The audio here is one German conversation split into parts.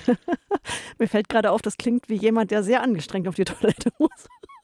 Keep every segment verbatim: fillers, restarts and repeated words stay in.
Mir fällt gerade auf, das klingt wie jemand, der sehr angestrengt auf die Toilette muss.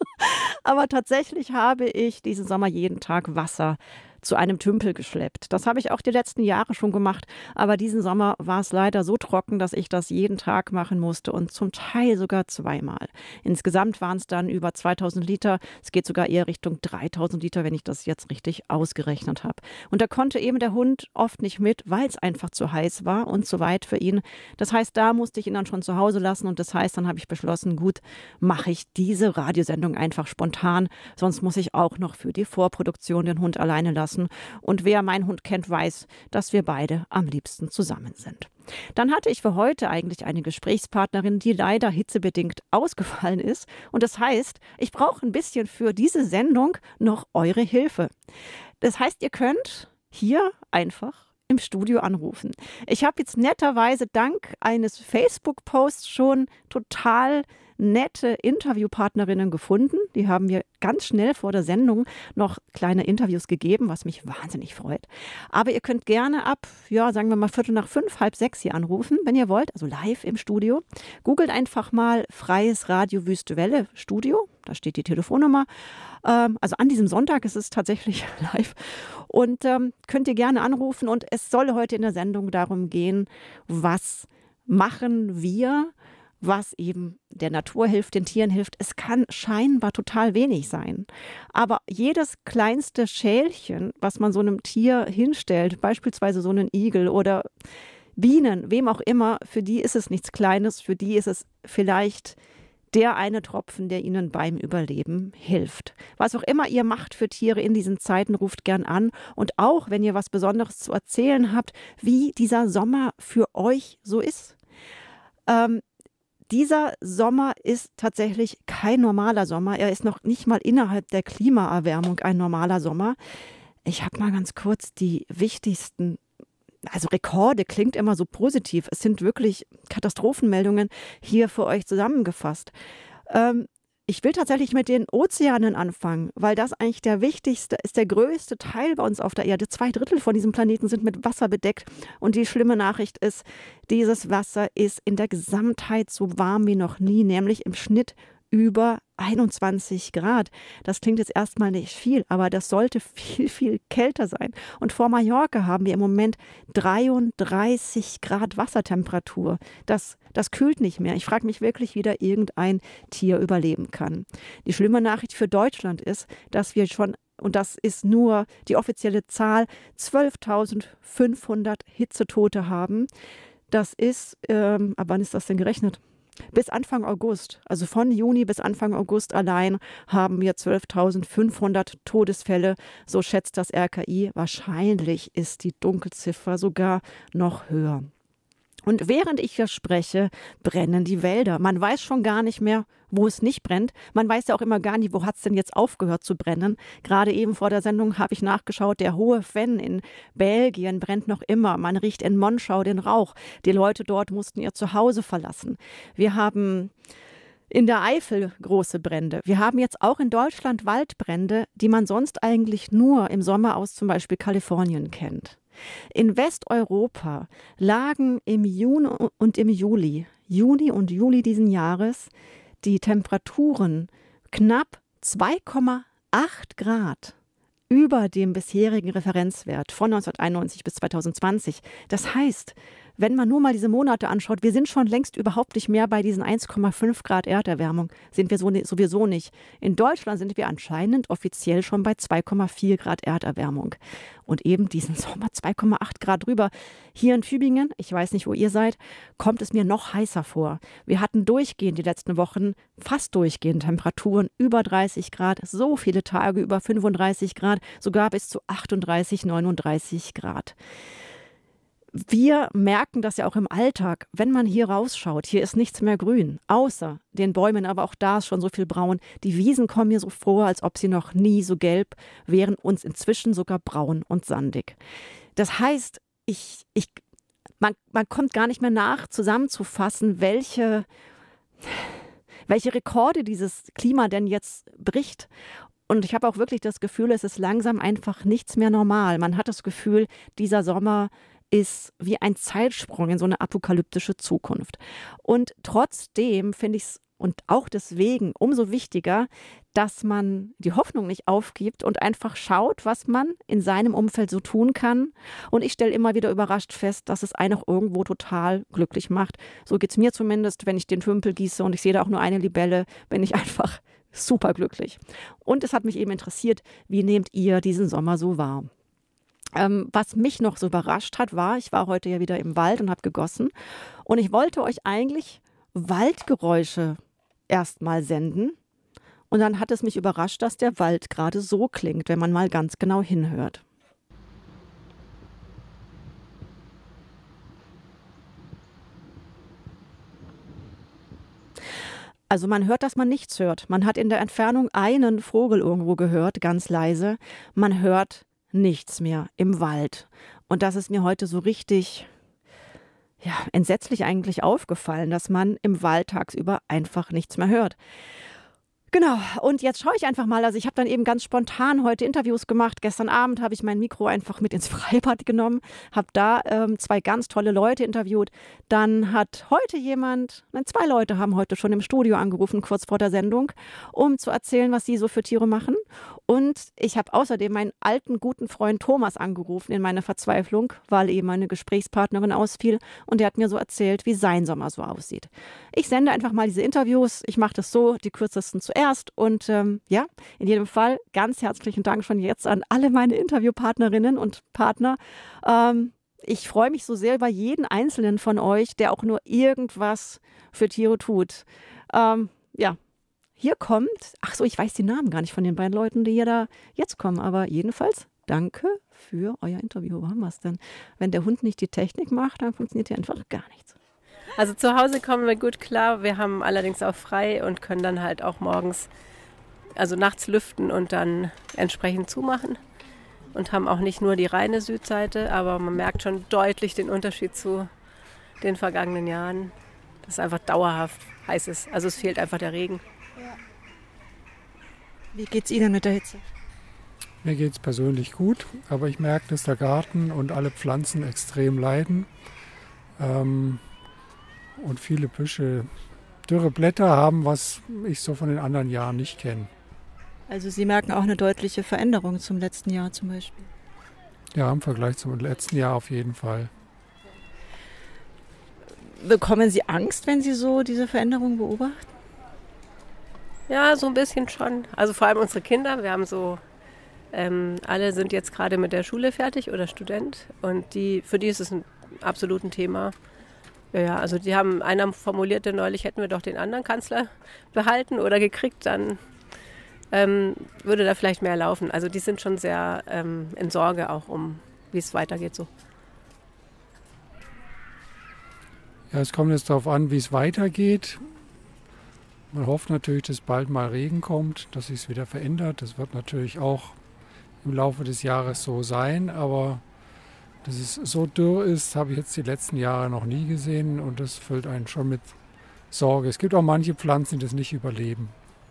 Aber tatsächlich habe ich diesen Sommer jeden Tag Wasser zu einem Tümpel geschleppt. Das habe ich auch die letzten Jahre schon gemacht, aber diesen Sommer war es leider so trocken, dass ich das jeden Tag machen musste und zum Teil sogar zweimal. Insgesamt waren es dann über zweitausend Liter. Es geht sogar eher Richtung dreitausend Liter, wenn ich das jetzt richtig ausgerechnet habe. Und da konnte eben der Hund oft nicht mit, weil es einfach zu heiß war und zu weit für ihn. Das heißt, da musste ich ihn dann schon zu Hause lassen und das heißt, dann habe ich beschlossen, gut, mache ich diese Radiosendung einfach spontan, sonst muss ich auch noch für die Vorproduktion den Hund alleine lassen. Und wer meinen Hund kennt, weiß, dass wir beide am liebsten zusammen sind. Dann hatte ich für heute eigentlich eine Gesprächspartnerin, die leider hitzebedingt ausgefallen ist. Und das heißt, ich brauche ein bisschen für diese Sendung noch eure Hilfe. Das heißt, ihr könnt hier einfach im Studio anrufen. Ich habe jetzt netterweise dank eines Facebook-Posts schon total nette Interviewpartnerinnen gefunden. Die haben mir ganz schnell vor der Sendung noch kleine Interviews gegeben, was mich wahnsinnig freut. Aber ihr könnt gerne ab, ja, sagen wir mal Viertel nach fünf, halb sechs hier anrufen, wenn ihr wollt, also live im Studio. Googelt einfach mal Freies Radio Wüste Welle Studio, da steht die Telefonnummer. Ähm, also an diesem Sonntag ist es tatsächlich live und ähm, könnt ihr gerne anrufen und es soll heute in der Sendung darum gehen, was machen wir, was eben der Natur hilft, den Tieren hilft. Es kann scheinbar total wenig sein. Aber jedes kleinste Schälchen, was man so einem Tier hinstellt, beispielsweise so einen Igel oder Bienen, wem auch immer, für die ist es nichts Kleines, für die ist es vielleicht der eine Tropfen, der ihnen beim Überleben hilft. Was auch immer ihr macht für Tiere in diesen Zeiten, ruft gern an. Und auch, wenn ihr was Besonderes zu erzählen habt, wie dieser Sommer für euch so ist. Ähm, Dieser Sommer ist tatsächlich kein normaler Sommer. Er ist noch nicht mal innerhalb der Klimaerwärmung ein normaler Sommer. Ich habe mal ganz kurz die wichtigsten, also Rekorde klingt immer so positiv. Es sind wirklich Katastrophenmeldungen hier für euch zusammengefasst. Ähm, Ich will tatsächlich mit den Ozeanen anfangen, weil das eigentlich der wichtigste, ist der größte Teil bei uns auf der Erde. Zwei Drittel von diesem Planeten sind mit Wasser bedeckt. Und die schlimme Nachricht ist, dieses Wasser ist in der Gesamtheit so warm wie noch nie, nämlich im Schnitt über einundzwanzig Grad. Das klingt jetzt erstmal nicht viel, aber das sollte viel, viel kälter sein. Und vor Mallorca haben wir im Moment dreiunddreißig Grad Wassertemperatur. Das, das kühlt nicht mehr. Ich frage mich wirklich, wie da irgendein Tier überleben kann. Die schlimme Nachricht für Deutschland ist, dass wir schon, und das ist nur die offizielle Zahl, zwölftausendfünfhundert Hitzetote haben. Das ist, ähm, ab wann ist das denn gerechnet? Bis Anfang August, also von Juni bis Anfang August allein, haben wir zwölftausendfünfhundert Todesfälle, so schätzt das R K I. Wahrscheinlich ist die Dunkelziffer sogar noch höher. Und während ich hier spreche, brennen die Wälder. Man weiß schon gar nicht mehr, wo es nicht brennt. Man weiß ja auch immer gar nicht, wo hat es denn jetzt aufgehört zu brennen. Gerade eben vor der Sendung habe ich nachgeschaut, der Hohe Venn in Belgien brennt noch immer. Man riecht in Monschau den Rauch. Die Leute dort mussten ihr Zuhause verlassen. Wir haben in der Eifel große Brände. Wir haben jetzt auch in Deutschland Waldbrände, die man sonst eigentlich nur im Sommer aus zum Beispiel Kalifornien kennt. In Westeuropa lagen im Juni und im Juli, Juni und Juli diesen Jahres, die Temperaturen knapp zwei Komma acht Grad über dem bisherigen Referenzwert von neunzehnhunderteinundneunzig bis zweitausendzwanzig. Das heißt, wenn man nur mal diese Monate anschaut, wir sind schon längst überhaupt nicht mehr bei diesen eins Komma fünf Grad Erderwärmung, sind wir so, sowieso nicht. In Deutschland sind wir anscheinend offiziell schon bei zwei Komma vier Grad Erderwärmung. Und eben diesen Sommer zwei Komma acht Grad drüber. Hier in Tübingen, ich weiß nicht, wo ihr seid, kommt es mir noch heißer vor. Wir hatten durchgehend die letzten Wochen, fast durchgehend Temperaturen über dreißig Grad, so viele Tage über fünfunddreißig Grad, sogar bis zu achtunddreißig, neununddreißig Grad. Wir merken das ja auch im Alltag, wenn man hier rausschaut. Hier ist nichts mehr grün, außer den Bäumen, aber auch da ist schon so viel braun. Die Wiesen kommen mir so vor, als ob sie noch nie so gelb wären, uns inzwischen sogar braun und sandig. Das heißt, ich, ich, man, man kommt gar nicht mehr nach, zusammenzufassen, welche, welche Rekorde dieses Klima denn jetzt bricht. Und ich habe auch wirklich das Gefühl, es ist langsam einfach nichts mehr normal. Man hat das Gefühl, dieser Sommer ist wie ein Zeitsprung in so eine apokalyptische Zukunft. Und trotzdem finde ich es und auch deswegen umso wichtiger, dass man die Hoffnung nicht aufgibt und einfach schaut, was man in seinem Umfeld so tun kann. Und ich stelle immer wieder überrascht fest, dass es einen auch irgendwo total glücklich macht. So geht es mir zumindest, wenn ich den Tümpel gieße und ich sehe da auch nur eine Libelle, bin ich einfach super glücklich. Und es hat mich eben interessiert, wie nehmt ihr diesen Sommer so wahr? Ähm, was mich noch so überrascht hat, war, ich war heute ja wieder im Wald und habe gegossen und ich wollte euch eigentlich Waldgeräusche erstmal senden. Und dann hat es mich überrascht, dass der Wald gerade so klingt, wenn man mal ganz genau hinhört. Also man hört, dass man nichts hört. Man hat in der Entfernung einen Vogel irgendwo gehört, ganz leise. Man hört nichts mehr im Wald. Und das ist mir heute so richtig, ja, entsetzlich eigentlich aufgefallen, dass man im Wald tagsüber einfach nichts mehr hört. Genau, und jetzt schaue ich einfach mal, also ich habe dann eben ganz spontan heute Interviews gemacht. Gestern Abend habe ich mein Mikro einfach mit ins Freibad genommen, habe da ähm, zwei ganz tolle Leute interviewt. Dann hat heute jemand, nein, zwei Leute haben heute schon im Studio angerufen, kurz vor der Sendung, um zu erzählen, was sie so für Tiere machen. Und ich habe außerdem meinen alten, guten Freund Thomas angerufen in meiner Verzweiflung, weil eben meine Gesprächspartnerin ausfiel. Und der hat mir so erzählt, wie sein Sommer so aussieht. Ich sende einfach mal diese Interviews. Ich mache das so, die kürzesten zuerst. Und ähm, ja, in jedem Fall ganz herzlichen Dank schon jetzt an alle meine Interviewpartnerinnen und Partner. Ähm, ich freue mich so sehr über jeden einzelnen von euch, der auch nur irgendwas für Tiere tut. Ähm, ja, hier kommt, ach so, ich weiß die Namen gar nicht von den beiden Leuten, die hier da jetzt kommen, aber jedenfalls danke für euer Interview. Wo haben wir es denn? Wenn der Hund nicht die Technik macht, dann funktioniert hier einfach gar nichts. Also zu Hause kommen wir gut klar, wir haben allerdings auch frei und können dann halt auch morgens, also nachts lüften und dann entsprechend zumachen und haben auch nicht nur die reine Südseite, aber man merkt schon deutlich den Unterschied zu den vergangenen Jahren, dass es einfach dauerhaft heiß ist. Also es fehlt einfach der Regen. Ja. Wie geht's Ihnen mit der Hitze? Mir geht's persönlich gut, aber ich merke, dass der Garten und alle Pflanzen extrem leiden. Ähm, Und viele Büsche dürre Blätter haben, was ich so von den anderen Jahren nicht kenne. Also Sie merken auch eine deutliche Veränderung zum letzten Jahr zum Beispiel? Ja, im Vergleich zum letzten Jahr auf jeden Fall. Bekommen Sie Angst, wenn Sie so diese Veränderung beobachten? Ja, so ein bisschen schon. Also vor allem unsere Kinder. Wir haben so, ähm, alle sind jetzt gerade mit der Schule fertig oder Student. Und die, für die ist es ein absolut ein Thema. Ja, also die haben, einer formulierte neulich, hätten wir doch den anderen Kanzler behalten oder gekriegt, dann ähm, würde da vielleicht mehr laufen. Also die sind schon sehr ähm, in Sorge auch um, wie es weitergeht so. Ja, es kommt jetzt darauf an, wie es weitergeht. Man hofft natürlich, dass bald mal Regen kommt, dass sich es wieder verändert. Das wird natürlich auch im Laufe des Jahres so sein, aber dass es so dürr ist, habe ich jetzt die letzten Jahre noch nie gesehen und das füllt einen schon mit Sorge. Es gibt auch manche Pflanzen, die das nicht überleben.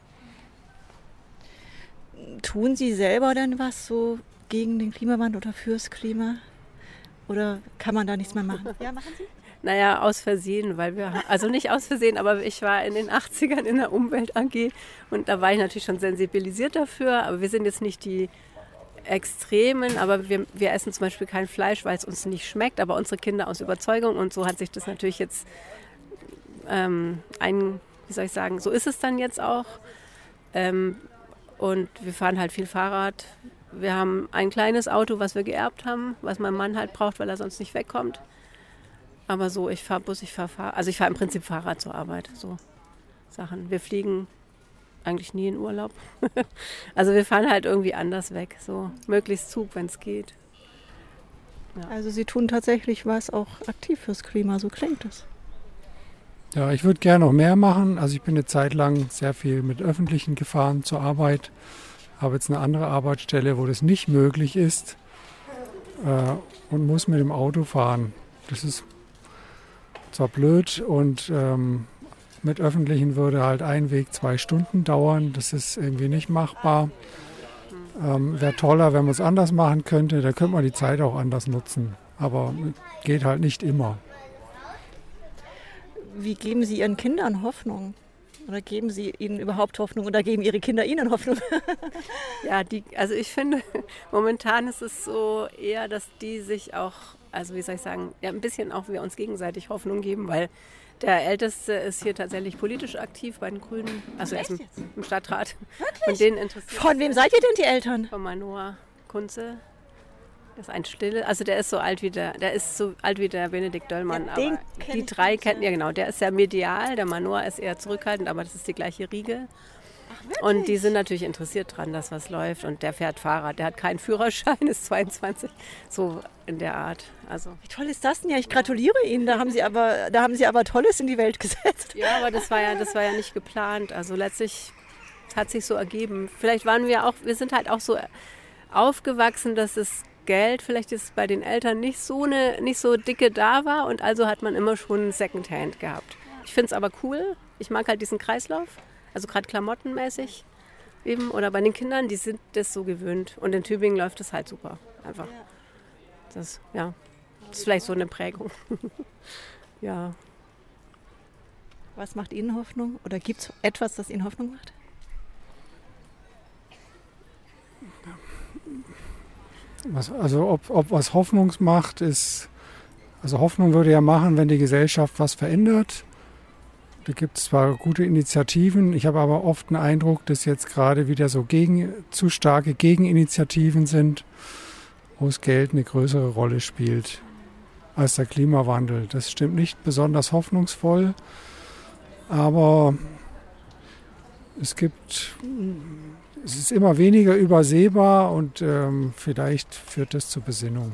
Tun Sie selber denn was so gegen den Klimawandel oder fürs Klima? Oder kann man da nichts mehr machen? Ja, machen Sie? Naja, aus Versehen, weil wir, also nicht aus Versehen, aber ich war in den achtzigern in der Umwelt-A G und da war ich natürlich schon sensibilisiert dafür, aber wir sind jetzt nicht die Extremen, aber wir, wir essen zum Beispiel kein Fleisch, weil es uns nicht schmeckt, aber unsere Kinder aus Überzeugung und so hat sich das natürlich jetzt ähm, ein, wie soll ich sagen, so ist es dann jetzt auch ähm, und wir fahren halt viel Fahrrad. Wir haben ein kleines Auto, was wir geerbt haben, was mein Mann halt braucht, weil er sonst nicht wegkommt. Aber so, ich fahre Bus, ich fahre Fahrrad, also ich fahre im Prinzip Fahrrad zur Arbeit, so Sachen. Wir fliegen eigentlich nie in Urlaub. Also wir fahren halt irgendwie anders weg, so möglichst Zug, wenn es geht. Ja. Also Sie tun tatsächlich was auch aktiv fürs Klima, so klingt es. Ja, ich würde gerne noch mehr machen. Also ich bin eine Zeit lang sehr viel mit Öffentlichen gefahren zur Arbeit. Habe jetzt eine andere Arbeitsstelle, wo das nicht möglich ist äh, und muss mit dem Auto fahren. Das ist zwar blöd und ähm, mit Öffentlichen würde halt ein Weg zwei Stunden dauern. Das ist irgendwie nicht machbar. Ähm, Wäre toller, wenn man es anders machen könnte. Da könnte man die Zeit auch anders nutzen. aber geht halt nicht immer. Wie geben Sie Ihren Kindern Hoffnung? Oder geben Sie ihnen überhaupt Hoffnung oder geben Ihre Kinder Ihnen Hoffnung? Ja, die, also ich finde, momentan ist es so eher, dass die sich auch, also wie soll ich sagen, ja, ein bisschen auch wir uns gegenseitig Hoffnung geben, weil der Älteste ist hier tatsächlich politisch aktiv bei den Grünen, also er ist im, im Stadtrat. Wirklich? Und den interessiert. Von wem seid ihr denn die Eltern? Von Manoa Kunze. Das ist ein Stille, also der ist so alt wie der, der ist so alt wie der Benedikt Döllmann. Ja, den aber kenn die ich drei nicht, kennen, ja. ja genau, der ist sehr medial, der Manoa ist eher zurückhaltend, aber das ist die gleiche Riege. Ach, wirklich? Und die sind natürlich interessiert dran, dass was läuft. Und der fährt Fahrrad, der hat keinen Führerschein, ist zweiundzwanzig, so in der Art. Also. Wie toll ist das denn? Ja, ich gratuliere Ihnen. Da haben Sie aber, da haben Sie aber Tolles in die Welt gesetzt. Ja, aber das war ja, das war ja nicht geplant. Also letztlich hat sich so ergeben. Vielleicht waren wir auch, wir sind halt auch so aufgewachsen, dass es Geld vielleicht ist bei den Eltern nicht so eine, nicht so dicke da war und also hat man immer schon Secondhand gehabt. Ich finde es aber cool. Ich mag halt diesen Kreislauf, also gerade klamottenmäßig eben oder bei den Kindern, die sind das so gewöhnt und in Tübingen läuft es halt super, einfach. Das, ja, das ist vielleicht so eine Prägung. Ja. Was macht Ihnen Hoffnung? Oder gibt es etwas, das Ihnen Hoffnung macht? Was, also ob, ob was Hoffnung macht, ist, also Hoffnung würde ja machen, wenn die Gesellschaft was verändert. Da gibt es zwar gute Initiativen, ich habe aber oft den Eindruck, dass jetzt gerade wieder so gegen, zu starke Gegeninitiativen sind, wo das Geld eine größere Rolle spielt als der Klimawandel. Das stimmt nicht besonders hoffnungsvoll, aber es gibt... Es ist immer weniger übersehbar und ähm, vielleicht führt das zur Besinnung.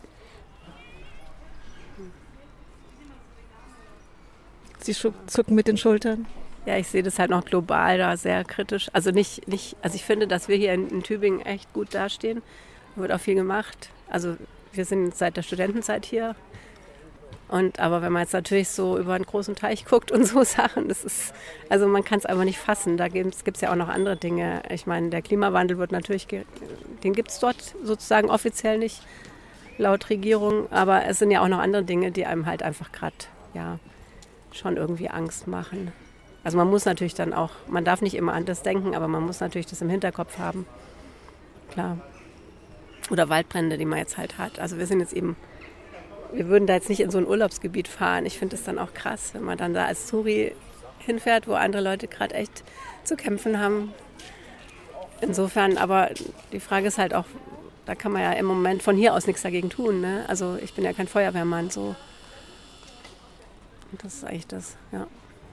Sie zucken mit den Schultern. Ja, ich sehe das halt noch global da sehr kritisch. Also nicht, nicht, also ich finde, dass wir hier in, in Tübingen echt gut dastehen. Da wird auch viel gemacht. Also wir sind seit der Studentenzeit hier. Und, aber wenn man jetzt natürlich so über einen großen Teich guckt und so Sachen, das ist, also man kann es einfach nicht fassen. Da gibt es ja auch noch andere Dinge. Ich meine, der Klimawandel wird natürlich, ge- den gibt es dort sozusagen offiziell nicht, laut Regierung. Aber es sind ja auch noch andere Dinge, die einem halt einfach gerade, ja, schon irgendwie Angst machen. Also man muss natürlich dann auch, man darf nicht immer an das denken, aber man muss natürlich das im Hinterkopf haben. Klar. Oder Waldbrände, die man jetzt halt hat. Also wir sind jetzt eben... Wir würden da jetzt nicht in so ein Urlaubsgebiet fahren. Ich finde es dann auch krass, wenn man dann da als Touri hinfährt, wo andere Leute gerade echt zu kämpfen haben. Insofern, aber die Frage ist halt auch, da kann man ja im Moment von hier aus nichts dagegen tun. Ne? Also ich bin ja kein Feuerwehrmann, so. Und das ist eigentlich das, ja.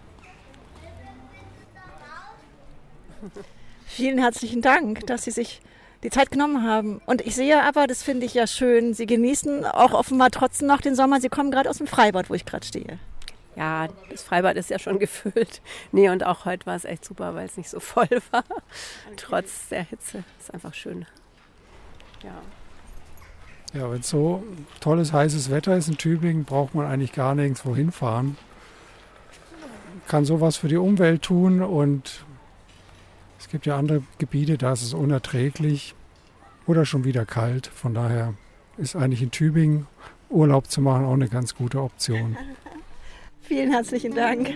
Vielen herzlichen Dank, dass Sie sich die Zeit genommen haben. Und ich sehe aber, das finde ich ja schön, Sie genießen auch offenbar trotzdem noch den Sommer. Sie kommen gerade aus dem Freibad, wo ich gerade stehe. Ja, das Freibad ist ja schon gefüllt. Nee, und auch heute war es echt super, weil es nicht so voll war. Okay. Trotz der Hitze. Ist einfach schön. Ja. Ja, wenn so tolles, heißes Wetter ist in Tübingen, braucht man eigentlich gar nirgendwo hinfahren. Kann sowas für die Umwelt tun und es gibt ja andere Gebiete, da ist es unerträglich oder schon wieder kalt. Von daher ist eigentlich in Tübingen Urlaub zu machen auch eine ganz gute Option. Vielen herzlichen Dank.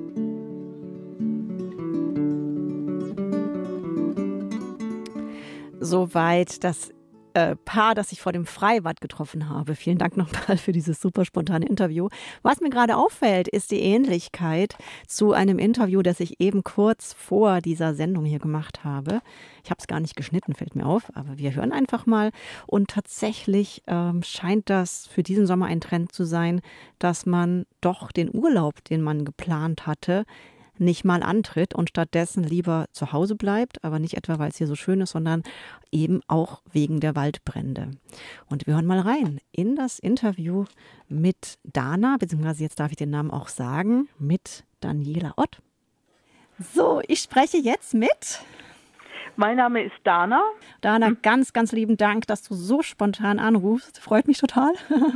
Soweit das äh, Paar, das ich vor dem Freibad getroffen habe. Vielen Dank nochmal für dieses super spontane Interview. Was mir gerade auffällt, ist die Ähnlichkeit zu einem Interview, das ich eben kurz vor dieser Sendung hier gemacht habe. Ich habe es gar nicht geschnitten, fällt mir auf, aber wir hören einfach mal. Und tatsächlich ähm, scheint das für diesen Sommer ein Trend zu sein, dass man doch den Urlaub, den man geplant hatte, nicht mal antritt und stattdessen lieber zu Hause bleibt, aber nicht etwa, weil es hier so schön ist, sondern eben auch wegen der Waldbrände. Und wir hören mal rein in das Interview mit Dana, beziehungsweise jetzt darf ich den Namen auch sagen, mit Daniela Ott. So, ich spreche jetzt mit... Mein Name ist Dana. Dana, hm. ganz, ganz lieben Dank, dass du so spontan anrufst. Freut mich total.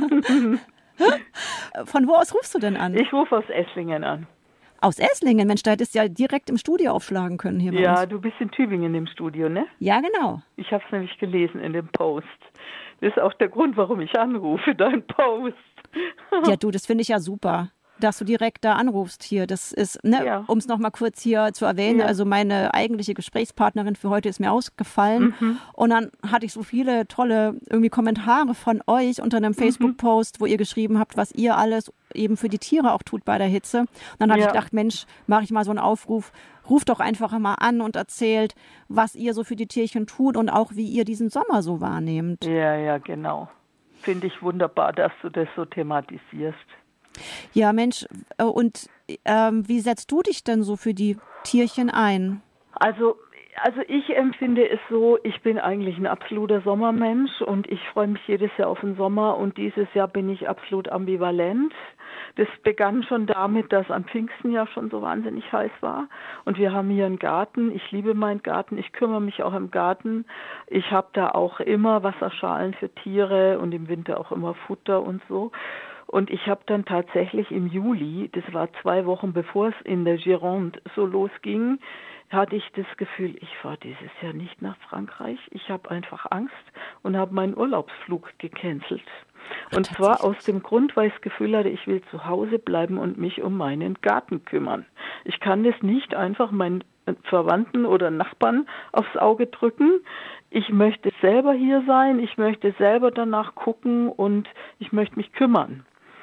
Von wo aus rufst du denn an? Ich rufe aus Esslingen an. Aus Esslingen? Mensch, da hättest du ja direkt im Studio aufschlagen können hier bei Ja, uns. du bist in Tübingen im Studio, ne? Ja, genau. Ich habe es nämlich gelesen in dem Post. Das ist auch der Grund, warum ich anrufe, dein Post. Ja, du, das finde ich ja super, dass du direkt da anrufst hier. Das ist, ne, Ja. um es nochmal kurz hier zu erwähnen, Ja. also meine eigentliche Gesprächspartnerin für heute ist mir ausgefallen. Mhm. Und dann hatte ich so viele tolle irgendwie Kommentare von euch unter einem Facebook-Post, wo ihr geschrieben habt, was ihr alles eben für die Tiere auch tut bei der Hitze. Und dann habe Ja. ich gedacht, Mensch, mache ich mal so einen Aufruf, ruft doch einfach mal an und erzählt, was ihr so für die Tierchen tut und auch, wie ihr diesen Sommer so wahrnehmt. Ja, ja, genau. Finde ich wunderbar, dass du das so thematisierst. Ja, Mensch, äh, und ähm, wie setzt du dich denn so für die Tierchen ein? Also, also ich empfinde es so, ich bin eigentlich ein absoluter Sommermensch und ich freue mich jedes Jahr auf den Sommer und dieses Jahr bin ich absolut ambivalent. Das begann schon damit, dass am Pfingsten ja schon so wahnsinnig heiß war und wir haben hier einen Garten. Ich liebe meinen Garten, ich kümmere mich auch im Garten. Ich habe da auch immer Wasserschalen für Tiere und im Winter auch immer Futter und so. Und ich habe dann tatsächlich im Juli, das war zwei Wochen bevor es in der Gironde so losging, hatte ich das Gefühl, ich fahre dieses Jahr nicht nach Frankreich. Ich habe einfach Angst und habe meinen Urlaubsflug gecancelt. Und zwar aus dem Grund, weil ich das Gefühl hatte, ich will zu Hause bleiben und mich um meinen Garten kümmern. Ich kann das nicht einfach meinen Verwandten oder Nachbarn aufs Auge drücken. Ich möchte selber hier sein, ich möchte selber danach gucken und ich möchte mich kümmern.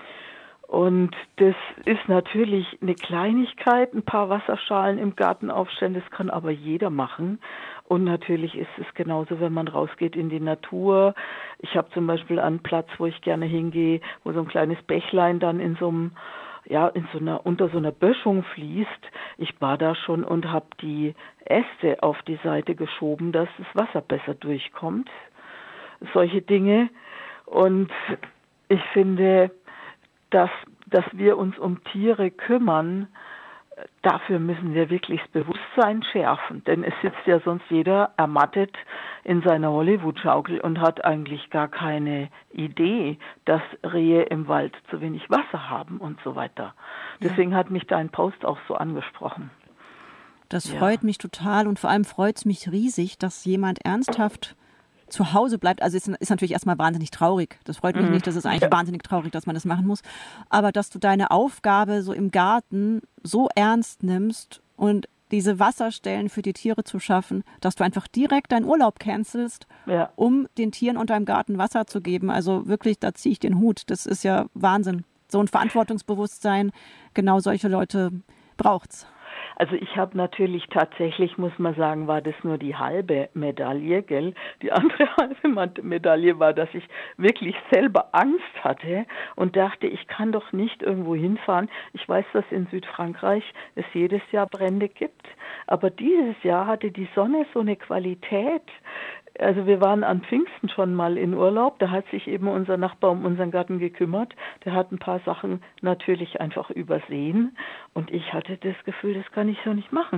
Und das ist natürlich eine Kleinigkeit, ein paar Wasserschalen im Garten aufstellen, das kann aber jeder machen. Und natürlich ist es genauso, wenn man rausgeht in die Natur. Ich habe zum Beispiel einen Platz, wo ich gerne hingehe, wo so ein kleines Bächlein dann in so einem, ja, in so einer, unter so einer Böschung fließt. Ich war da schon und habe die Äste auf die Seite geschoben, dass das Wasser besser durchkommt. Solche Dinge. Und ich finde, dass, dass wir uns um Tiere kümmern, dafür müssen wir wirklich das Bewusstsein schärfen. Denn es sitzt ja sonst jeder ermattet in seiner Hollywood-Schaukel und hat eigentlich gar keine Idee, dass Rehe im Wald zu wenig Wasser haben und so weiter. Deswegen hat mich dein Post auch so angesprochen. Das Ja. freut mich total und vor allem freut es mich riesig, dass jemand ernsthaft zu Hause bleibt. Also es ist natürlich erstmal wahnsinnig traurig. Das freut mich Mhm. nicht, das ist eigentlich Ja. wahnsinnig traurig, dass man das machen muss. Aber dass du deine Aufgabe so im Garten so ernst nimmst und diese Wasserstellen für die Tiere zu schaffen, dass du einfach direkt deinen Urlaub cancelst, Ja. um den Tieren und deinem Garten Wasser zu geben. Also wirklich, da ziehe ich den Hut. Das ist ja Wahnsinn. So ein Verantwortungsbewusstsein, genau solche Leute braucht's. Also ich habe natürlich tatsächlich, muss man sagen, war das nur die halbe Medaille, gell? Die andere halbe Medaille war, dass ich wirklich selber Angst hatte und dachte, ich kann doch nicht irgendwo hinfahren. Ich weiß, dass in Südfrankreich es jedes Jahr Brände gibt, aber dieses Jahr hatte die Sonne so eine Qualität. Also wir waren an Pfingsten schon mal in Urlaub, da hat sich eben unser Nachbar um unseren Garten gekümmert. Der hat ein paar Sachen natürlich einfach übersehen und ich hatte das Gefühl, das kann ich so nicht machen.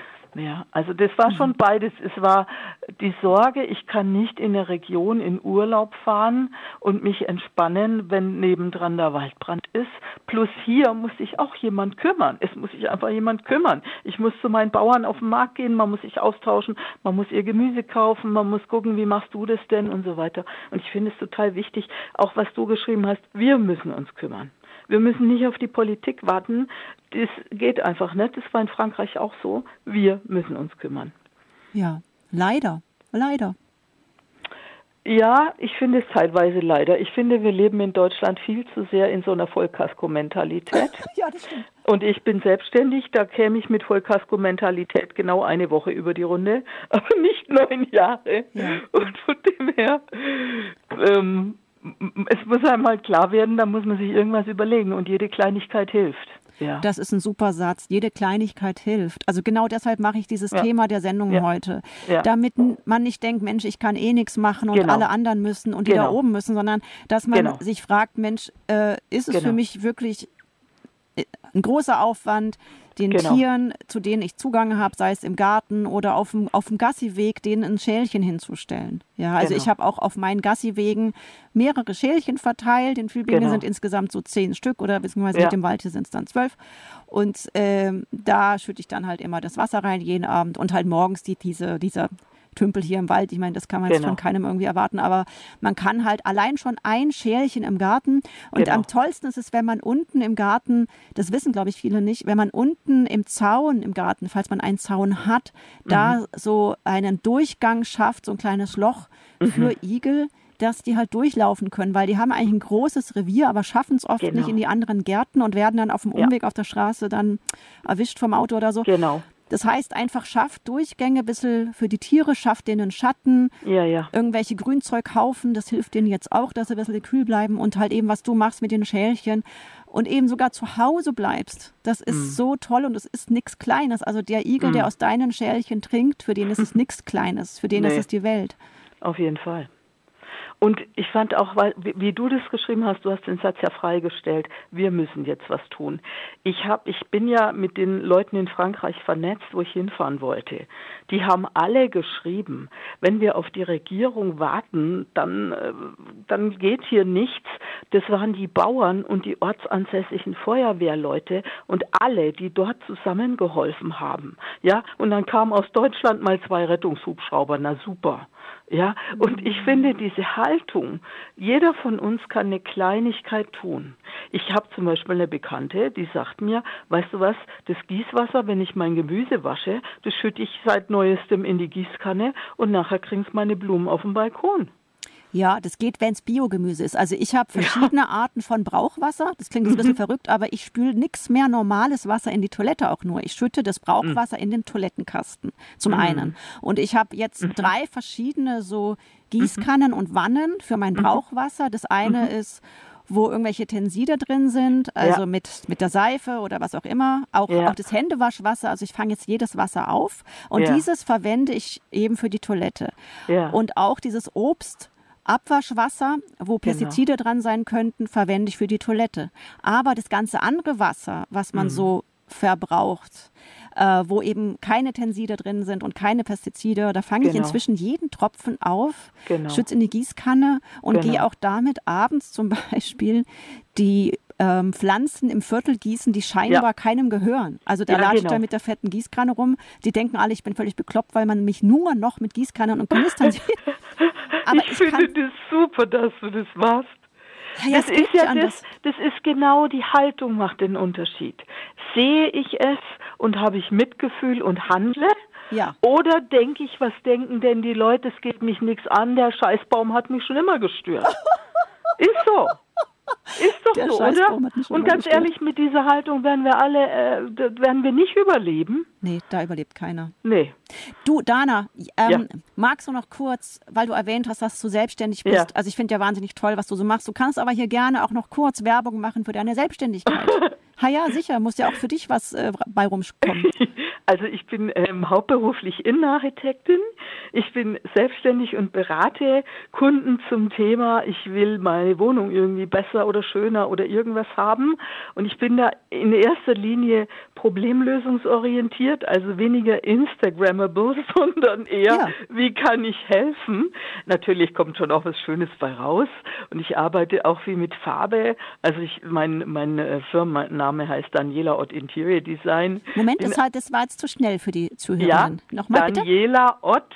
Ja, also das war schon beides. Es war die Sorge, ich kann nicht in der Region in Urlaub fahren und mich entspannen, wenn nebendran der Waldbrand ist. Plus hier muss sich auch jemand kümmern. Es muss sich einfach jemand kümmern. Ich muss zu meinen Bauern auf den Markt gehen, man muss sich austauschen, man muss ihr Gemüse kaufen, man muss gucken, wie machst du das denn und so weiter. Und ich finde es total wichtig, auch was du geschrieben hast, wir müssen uns kümmern. Wir müssen nicht auf die Politik warten. Das geht einfach nicht. Das war in Frankreich auch so. Wir müssen uns kümmern. Ja, leider, leider. Ja, ich finde es zeitweise leider. Ich finde, wir leben in Deutschland viel zu sehr in so einer Vollkasko-Mentalität. Ja, das stimmt. Und ich bin selbstständig, da käme ich mit Vollkasko-Mentalität genau eine Woche über die Runde, aber nicht neun Jahre. Ja. Und von dem her, ähm, es muss einmal klar werden, da muss man sich irgendwas überlegen und jede Kleinigkeit hilft. Ja. Das ist ein super Satz. Jede Kleinigkeit hilft. Also genau deshalb mache ich dieses Ja. Thema der Sendung Ja. heute. Ja. Damit n- man nicht denkt, Mensch, ich kann eh nichts machen und Genau. alle anderen müssen und die da Genau. oben müssen, sondern dass man Genau. sich fragt, Mensch, äh, ist es Genau. für mich wirklich äh, ein großer Aufwand, den Genau. Tieren, zu denen ich Zugang habe, sei es im Garten oder auf dem, auf dem Gassiweg, denen ein Schälchen hinzustellen. Ja, also Genau. ich habe auch auf meinen Gassiwegen mehrere Schälchen verteilt. In Tübingen Genau. sind insgesamt so zehn Stück oder beziehungsweise Ja. mit dem Wald hier sind es dann zwölf. Und ähm, da schütte ich dann halt immer das Wasser rein jeden Abend und halt morgens die, diese, dieser Tümpel hier im Wald. Ich meine, das kann man jetzt Genau. von keinem irgendwie erwarten, aber man kann halt allein schon ein Schälchen im Garten und Genau. am tollsten ist es, wenn man unten im Garten, das wissen glaube ich viele nicht, wenn man unten im Zaun im Garten, falls man einen Zaun hat, da so einen Durchgang schafft, so ein kleines Loch für Igel, dass die halt durchlaufen können, weil die haben eigentlich ein großes Revier, aber schaffen es oft Genau. nicht in die anderen Gärten und werden dann auf dem Ja. Umweg auf der Straße dann erwischt vom Auto oder so. Genau. Das heißt einfach, schafft Durchgänge, ein bisschen für die Tiere, schafft denen Schatten, Ja, ja. irgendwelche Grünzeughaufen, das hilft denen jetzt auch, dass sie ein bisschen kühl bleiben und halt eben, was du machst mit den Schälchen und eben sogar zu Hause bleibst. Das ist Mhm. so toll und es ist nichts Kleines. Also der Igel, der aus deinen Schälchen trinkt, für den ist es nichts Kleines, für den Nee. ist es die Welt. Auf jeden Fall. Und ich fand auch, weil, wie, wie du das geschrieben hast, du hast den Satz ja freigestellt, wir müssen jetzt was tun. Ich, hab, ich bin ja mit den Leuten in Frankreich vernetzt, wo ich hinfahren wollte. Die haben alle geschrieben, wenn wir auf die Regierung warten, dann, äh, dann geht hier nichts. Das waren die Bauern und die ortsansässigen Feuerwehrleute und alle, die dort zusammengeholfen haben. Ja, und dann kamen aus Deutschland mal zwei Rettungshubschrauber, na super. Ja, und ich finde diese Haltung, jeder von uns kann eine Kleinigkeit tun. Ich habe zum Beispiel eine Bekannte, die sagt mir, weißt du was, das Gießwasser, wenn ich mein Gemüse wasche, das schütte ich seit Neuestem in die Gießkanne und nachher kriegen es meine Blumen auf dem Balkon. Ja, das geht, wenn es Biogemüse ist. Also ich habe verschiedene ja. Arten von Brauchwasser. Das klingt jetzt ein bisschen mhm. verrückt, aber ich spüle nichts mehr normales Wasser in die Toilette auch nur. Ich schütte das Brauchwasser mhm. in den Toilettenkasten zum mhm. einen. Und ich habe jetzt mhm. drei verschiedene so Gießkannen mhm. und Wannen für mein Brauchwasser. Das eine mhm. ist, wo irgendwelche Tenside drin sind, also ja. mit, mit der Seife oder was auch immer. Auch, ja. auch das Händewaschwasser, also ich fange jetzt jedes Wasser auf. Und ja. dieses verwende ich eben für die Toilette. Ja. Und auch dieses Obst, Abwaschwasser, wo Pestizide genau. dran sein könnten, verwende ich für die Toilette. Aber das ganze andere Wasser, was man mhm. so verbraucht, äh, wo eben keine Tenside drin sind und keine Pestizide, da fange genau. ich inzwischen jeden Tropfen auf, genau. schütze in die Gießkanne und genau. gehe auch damit abends zum Beispiel die ähm, Pflanzen im Viertel gießen, die scheinbar ja. keinem gehören. Also da ja, latsche genau. ich da mit der fetten Gießkanne rum. Die denken alle, ich bin völlig bekloppt, weil man mich nur noch mit Gießkannen und Kanistern sieht. Aber ich, ich finde das super, dass du das machst. Ja, ja, das ist ja das, das ist genau die Haltung macht den Unterschied. Sehe ich es und habe ich Mitgefühl und handle? Ja. Oder denke ich, was denken denn die Leute, es geht mich nichts an, der Scheißbaum hat mich schon immer gestört. Ist so. Ist doch der so, oder? Und ganz gestört. ehrlich, mit dieser Haltung werden wir alle, äh, werden wir nicht überleben. Nee, da überlebt keiner. Nee. Du, Dana, ähm, ja. magst du noch kurz, weil du erwähnt hast, dass du selbstständig bist, ja. also ich finde ja wahnsinnig toll, was du so machst, du kannst aber hier gerne auch noch kurz Werbung machen für deine Selbstständigkeit. Ha ja, sicher, muss ja auch für dich was äh, bei rumkommen. Also ich bin ähm, hauptberuflich Innenarchitektin. Ich bin selbstständig und berate Kunden zum Thema, ich will meine Wohnung irgendwie besser oder schöner oder irgendwas haben. Und ich bin da in erster Linie problemlösungsorientiert, also weniger Instagrammable, sondern eher, ja. wie kann ich helfen? Natürlich kommt schon auch was Schönes bei raus. Und ich arbeite auch viel mit Farbe. Also ich, mein, mein Firmenname heißt Daniela Ott Interior Design. Moment, das, halt, das war jetzt zu schnell für die Zuhörerinnen. Ja, Nochmal bitte. Daniela Ott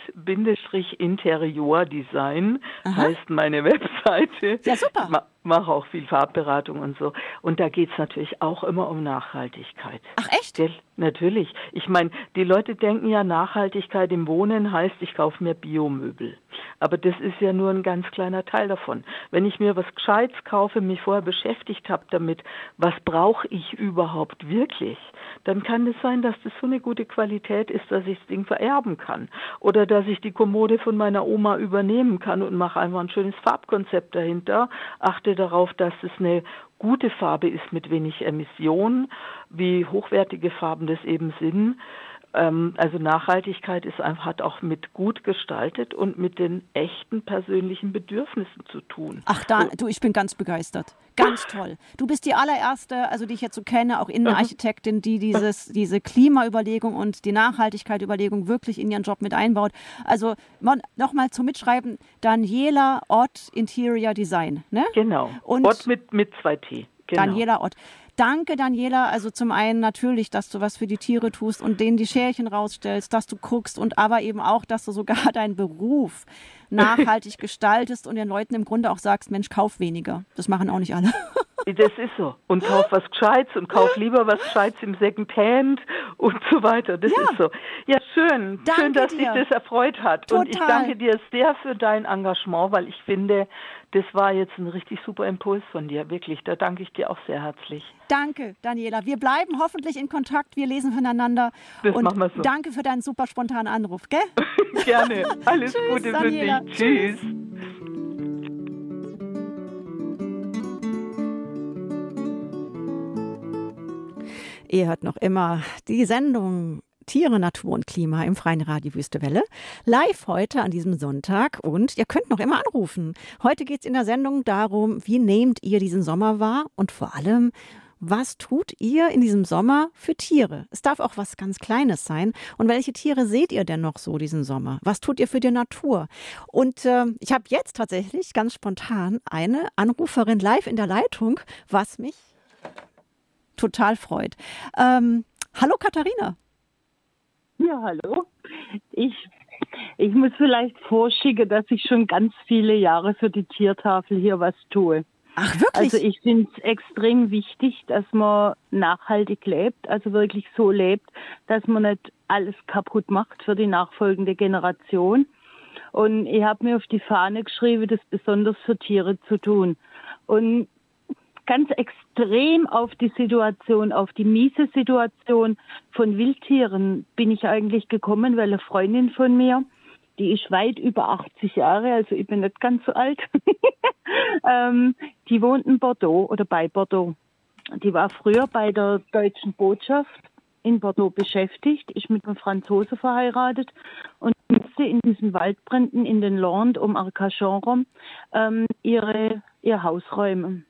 Interior Design heißt meine Webseite. Ja, super. Ich mache auch viel Farbberatung und so. Und da geht es natürlich auch immer um Nachhaltigkeit. Ach echt? Gell? Natürlich. Ich meine, die Leute denken ja, Nachhaltigkeit im Wohnen heißt, ich kaufe mir Biomöbel. Aber das ist ja nur ein ganz kleiner Teil davon. Wenn ich mir was Gescheites kaufe, mich vorher beschäftigt habe damit, was brauche ich überhaupt wirklich, dann kann es sein, dass das so eine gute Qualität ist, dass ich das Ding vererben kann. Oder dass ich die Kommode von meiner Oma übernehmen kann und mache einfach ein schönes Farbkonzept dahinter. Achte darauf, dass es eine gute Farbe ist mit wenig Emissionen, wie hochwertige Farben das eben sind. Also Nachhaltigkeit ist einfach, hat auch mit gut gestaltet und mit den echten persönlichen Bedürfnissen zu tun. Ach, da, du, ich bin ganz begeistert. Ganz toll. Du bist die allererste, also die ich jetzt so kenne, auch Innenarchitektin, die dieses, diese Klimaüberlegung und die Nachhaltigkeitsüberlegung wirklich in ihren Job mit einbaut. Also nochmal zum Mitschreiben, Daniela Ott Interior Design. Ne? Genau. Und Ott mit, mit zwei T. Genau. Daniela Ott. Danke, Daniela. Also zum einen natürlich, dass du was für die Tiere tust und denen die Schälchen rausstellst, dass du guckst und aber eben auch, dass du sogar deinen Beruf nachhaltig gestaltest und den Leuten im Grunde auch sagst, Mensch, kauf weniger. Das machen auch nicht alle. Das ist so. Und kauf was Gescheites und kauf lieber was Gescheites im Secondhand und so weiter. Das Ja. ist so. Ja, schön. Danke schön, dass dir. dich das erfreut hat. Total. Und ich danke dir sehr für dein Engagement, weil ich finde, das war jetzt ein richtig super Impuls von dir. Wirklich, da danke ich dir auch sehr herzlich. Danke, Daniela. Wir bleiben hoffentlich in Kontakt. Wir lesen voneinander. Das und machen wir so. Danke für deinen super spontanen Anruf, gell? Gerne. Alles Tschüss, Gute Daniela. für dich. Tschüss. Ihr hört noch immer die Sendung Tiere, Natur und Klima im Freien Radio Wüste Welle. Live heute an diesem Sonntag und ihr könnt noch immer anrufen. Heute geht es in der Sendung darum, wie nehmt ihr diesen Sommer wahr und vor allem, was tut ihr in diesem Sommer für Tiere? Es darf auch was ganz Kleines sein. Und welche Tiere seht ihr denn noch so diesen Sommer? Was tut ihr für die Natur? Und äh, ich habe jetzt tatsächlich ganz spontan eine Anruferin live in der Leitung, was mich total freut. Ähm, hallo Katharina. Ja, hallo. Ich, ich muss vielleicht vorschicken, dass ich schon ganz viele Jahre für die Tiertafel hier was tue. Ach, wirklich? Also ich finde es extrem wichtig, dass man nachhaltig lebt, also wirklich so lebt, dass man nicht alles kaputt macht für die nachfolgende Generation. Und ich habe mir auf die Fahne geschrieben, das besonders für Tiere zu tun. Und ganz extrem auf die Situation, auf die miese Situation von Wildtieren bin ich eigentlich gekommen, weil eine Freundin von mir, die ist weit über achtzig Jahre, also ich bin nicht ganz so alt, ähm, die wohnt in Bordeaux oder bei Bordeaux. Die war früher bei der deutschen Botschaft in Bordeaux beschäftigt, ist mit einem Franzose verheiratet und musste in diesen Waldbränden in den Landes um Arcachon rum ähm, ihre, ihr Haus räumen.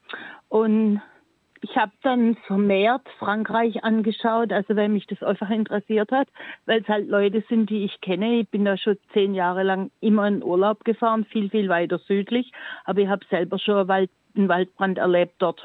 Und ich habe dann vermehrt Frankreich angeschaut, also weil mich das einfach interessiert hat, weil es halt Leute sind, die ich kenne. Ich bin da schon zehn Jahre lang immer in Urlaub gefahren, viel, viel weiter südlich, aber ich habe selber schon einen, Wald, einen Waldbrand erlebt dort.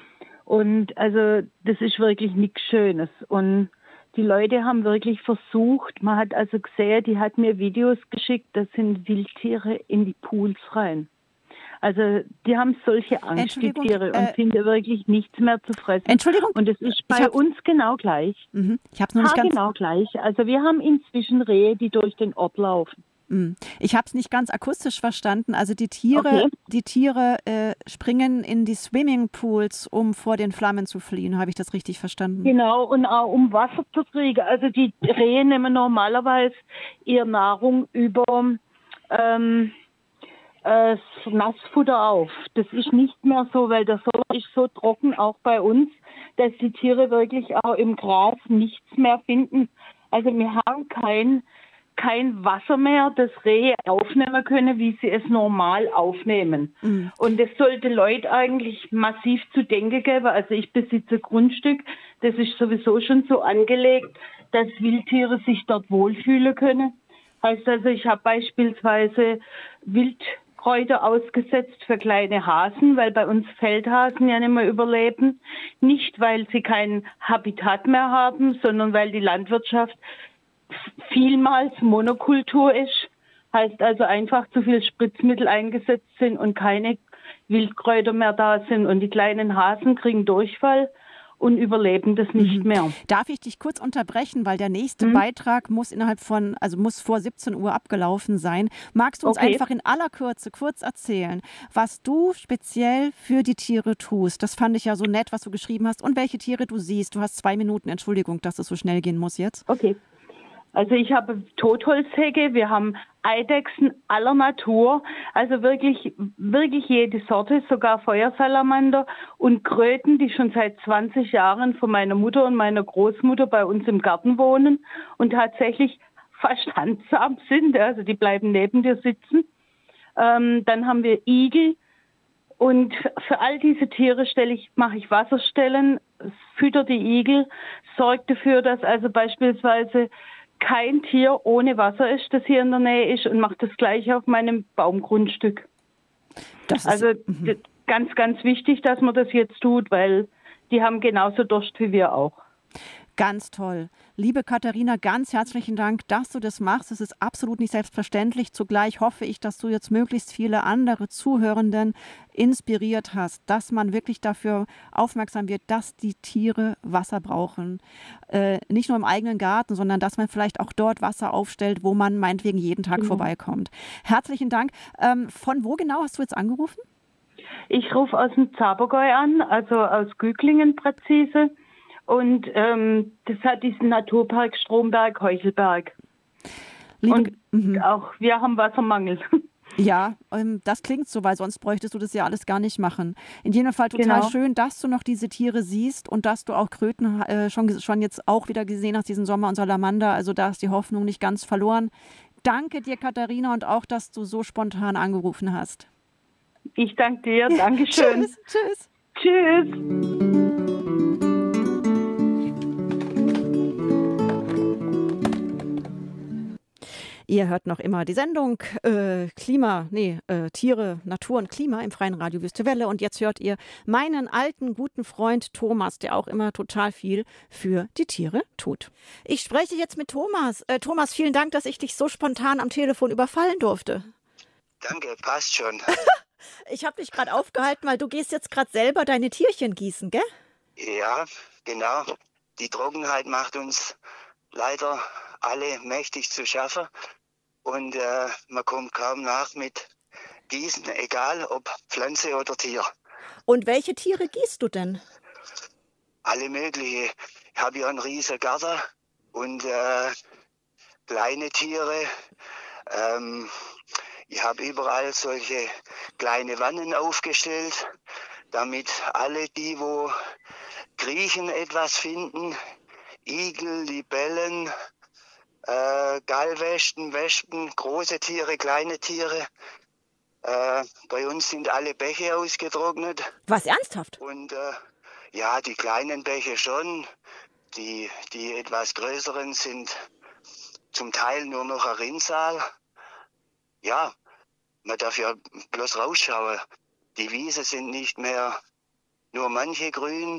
Und also das ist wirklich nichts Schönes. Und die Leute haben wirklich versucht, man hat also gesehen, die hat mir Videos geschickt, da sind Wildtiere in die Pools rein. Also die haben solche Angst, die Tiere, und äh, finden wirklich nichts mehr zu fressen. Entschuldigung. Und es ist bei uns genau gleich. Mhm. Ich habe es noch nicht ganz. genau gleich. Also wir haben inzwischen Rehe, die durch den Ort laufen. Mhm. Ich habe es nicht ganz akustisch verstanden. Also die Tiere, Okay. die Tiere äh, springen in die Swimmingpools, um vor den Flammen zu fliehen. Habe ich das richtig verstanden? Genau, und auch um Wasser zu kriegen. Also die Rehe nehmen normalerweise ihre Nahrung über ähm, äh, Nassfutter auf. Das ist nicht mehr so, weil der Sommer ist so trocken, auch bei uns, dass die Tiere wirklich auch im Gras nichts mehr finden. Also wir haben kein, kein Wasser mehr, das Rehe aufnehmen können, wie sie es normal aufnehmen. Mhm. Und das sollte Leute eigentlich massiv zu denken geben. Also ich besitze Grundstück, das ist sowieso schon so angelegt, dass Wildtiere sich dort wohlfühlen können. Heißt also, ich habe beispielsweise Wildkräuter ausgesetzt für kleine Hasen, weil bei uns Feldhasen ja nicht mehr überleben. Nicht, weil sie kein Habitat mehr haben, sondern weil die Landwirtschaft vielmals Monokultur ist. Heißt also einfach zu viel Spritzmittel eingesetzt sind und keine Wildkräuter mehr da sind. Und die kleinen Hasen kriegen Durchfall und überleben das nicht Mhm. mehr. Darf ich dich kurz unterbrechen, weil der nächste Mhm. Beitrag muss innerhalb von, also muss vor siebzehn Uhr abgelaufen sein. Magst du uns Okay. einfach in aller Kürze kurz erzählen, was du speziell für die Tiere tust? Das fand ich ja so nett, was du geschrieben hast, und welche Tiere du siehst. Du hast zwei Minuten, Entschuldigung, dass es so schnell gehen muss jetzt. Okay. Also ich habe Totholzhecke, wir haben Eidechsen aller Natur, also wirklich, wirklich jede Sorte, sogar Feuersalamander und Kröten, die schon seit zwanzig Jahren von meiner Mutter und meiner Großmutter bei uns im Garten wohnen und tatsächlich fast handsam sind, also die bleiben neben dir sitzen. Ähm, dann haben wir Igel. Und für all diese Tiere stelle ich, mache ich Wasserstellen, fütter die Igel, sorge dafür, dass also beispielsweise kein Tier ohne Wasser ist, das hier in der Nähe ist, und mache das gleiche auf meinem Baumgrundstück. Das ist, Also mhm. d- ganz, ganz wichtig, dass man das jetzt tut, weil die haben genauso Durst wie wir auch. Ganz toll. Liebe Katharina, ganz herzlichen Dank, dass du das machst. Es ist absolut nicht selbstverständlich. Zugleich hoffe ich, dass du jetzt möglichst viele andere Zuhörenden inspiriert hast, dass man wirklich dafür aufmerksam wird, dass die Tiere Wasser brauchen. Äh, nicht nur im eigenen Garten, sondern dass man vielleicht auch dort Wasser aufstellt, wo man meinetwegen jeden Tag Genau. vorbeikommt. Herzlichen Dank. Ähm, von wo genau hast du jetzt angerufen? Ich rufe aus dem Zabergäu an, also aus Güglingen präzise. Und ähm, das hat diesen Naturpark Stromberg-Heuchelberg. Liebe, Und mhm. auch wir haben Wassermangel. Ja, ähm, das klingt so, weil sonst bräuchtest du das ja alles gar nicht machen. In jedem Fall total Genau. schön, dass du noch diese Tiere siehst und dass du auch Kröten äh, schon, schon jetzt auch wieder gesehen hast, diesen Sommer und Salamander. Also da ist die Hoffnung nicht ganz verloren. Danke dir, Katharina, und auch, dass du so spontan angerufen hast. Ich danke dir. Dankeschön. Tschüss. Tschüss. Tschüss. Ihr hört noch immer die Sendung äh, Klima, nee, äh, Tiere, Natur und Klima im Freien Radio Wüste Welle. Und jetzt hört ihr meinen alten, guten Freund Thomas, der auch immer total viel für die Tiere tut. Ich spreche jetzt mit Thomas. Äh, Thomas, vielen Dank, dass ich dich so spontan am Telefon überfallen durfte. Danke, passt schon. Ich habe dich gerade aufgehalten, weil du gehst jetzt gerade selber deine Tierchen gießen, gell? Ja, genau. Die Trockenheit macht uns leider alle mächtig zu schaffen. Und äh, man kommt kaum nach mit Gießen, egal ob Pflanze oder Tier. Und welche Tiere gießt du denn? Alle mögliche. Ich habe ja einen riesen Garten und äh, kleine Tiere. Ähm, ich habe überall solche kleine Wannen aufgestellt, damit alle die, wo kriechen, etwas finden. Igel, Libellen, äh, Gallwespen, Wespen, große Tiere, kleine Tiere. Äh, bei uns sind alle Bäche ausgetrocknet. Was, ernsthaft? Und äh, ja, die kleinen Bäche schon. Die, die etwas größeren sind zum Teil nur noch ein Rinnsal. Ja, man darf ja bloß rausschauen. Die Wiesen sind nicht mehr nur manche grün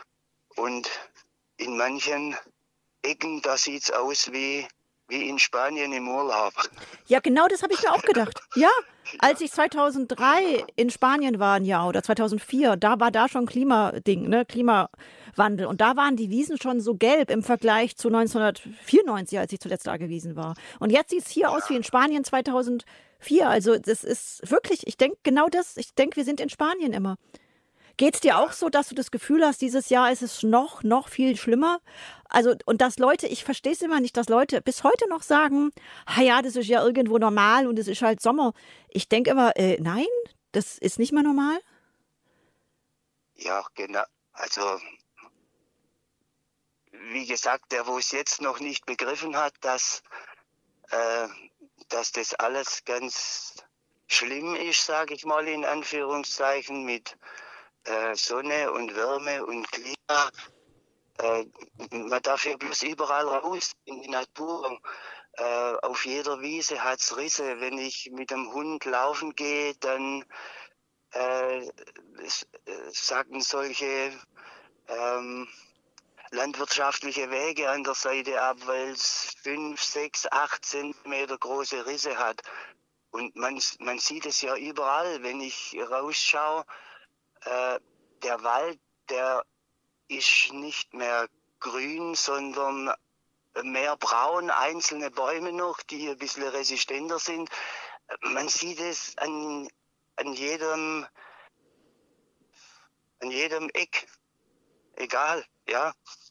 und in manchen Ecken, da sieht es aus wie, wie in Spanien im Urlaub. Ja, genau das habe ich mir auch gedacht. Ja, als ich zweitausenddrei in Spanien war, ein Jahr, oder zweitausendvier, da war da schon Klimading, ne, Klimawandel. Und da waren die Wiesen schon so gelb im Vergleich zu neunzehnhundertvierundneunzig, als ich zuletzt da gewesen war. Und jetzt sieht es hier aus wie in Spanien zweitausendvier. Also das ist wirklich, ich denke genau das, ich denke, wir sind in Spanien immer. Geht es dir auch so, dass du das Gefühl hast, dieses Jahr ist es noch, noch viel schlimmer? Also, und dass Leute, ich verstehe es immer nicht, dass Leute bis heute noch sagen, ah ja, das ist ja irgendwo normal und es ist halt Sommer. Ich denke immer, äh, nein, das ist nicht mehr normal. Ja, genau. Also, wie gesagt, der, wo es jetzt noch nicht begriffen hat, dass, äh, dass das alles ganz schlimm ist, sage ich mal in Anführungszeichen, mit Äh, Sonne und Wärme und Klima. Äh, man darf ja bloß überall raus in die Natur. Äh, auf jeder Wiese hat es Risse. Wenn ich mit dem Hund laufen gehe, dann äh, sacken solche ähm, landwirtschaftliche Wege an der Seite ab, weil es fünf, sechs, acht Zentimeter große Risse hat. Und man, man sieht es ja überall, wenn ich rausschaue. Äh, der Wald, der ist nicht mehr grün, sondern mehr braun, einzelne Bäume noch, die ein bisschen resistenter sind. Man sieht es an, an jedem, an jedem Eck. Egal, ja.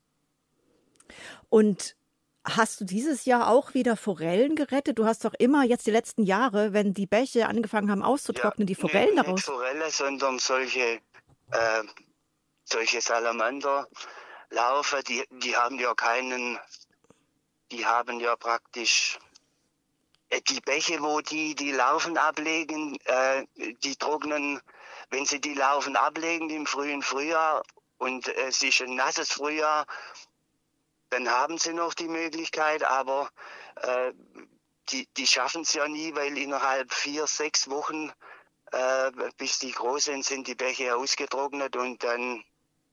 Und hast du dieses Jahr auch wieder Forellen gerettet? Du hast doch immer jetzt die letzten Jahre, wenn die Bäche angefangen haben auszutrocknen, ja, die Forellen nee, daraus. Nicht Forelle, sondern solche, äh, solche Salamanderlarven, die, die haben ja keinen, die haben ja praktisch, äh, die Bäche, wo die die Larven ablegen, äh, die trocknen, wenn sie die Larven ablegen im frühen Frühjahr und äh, es ist ein nasses Frühjahr, dann haben sie noch die Möglichkeit, aber äh, die, die schaffen es ja nie, weil innerhalb vier, sechs Wochen, äh, bis die groß sind, sind die Bäche ausgetrocknet und dann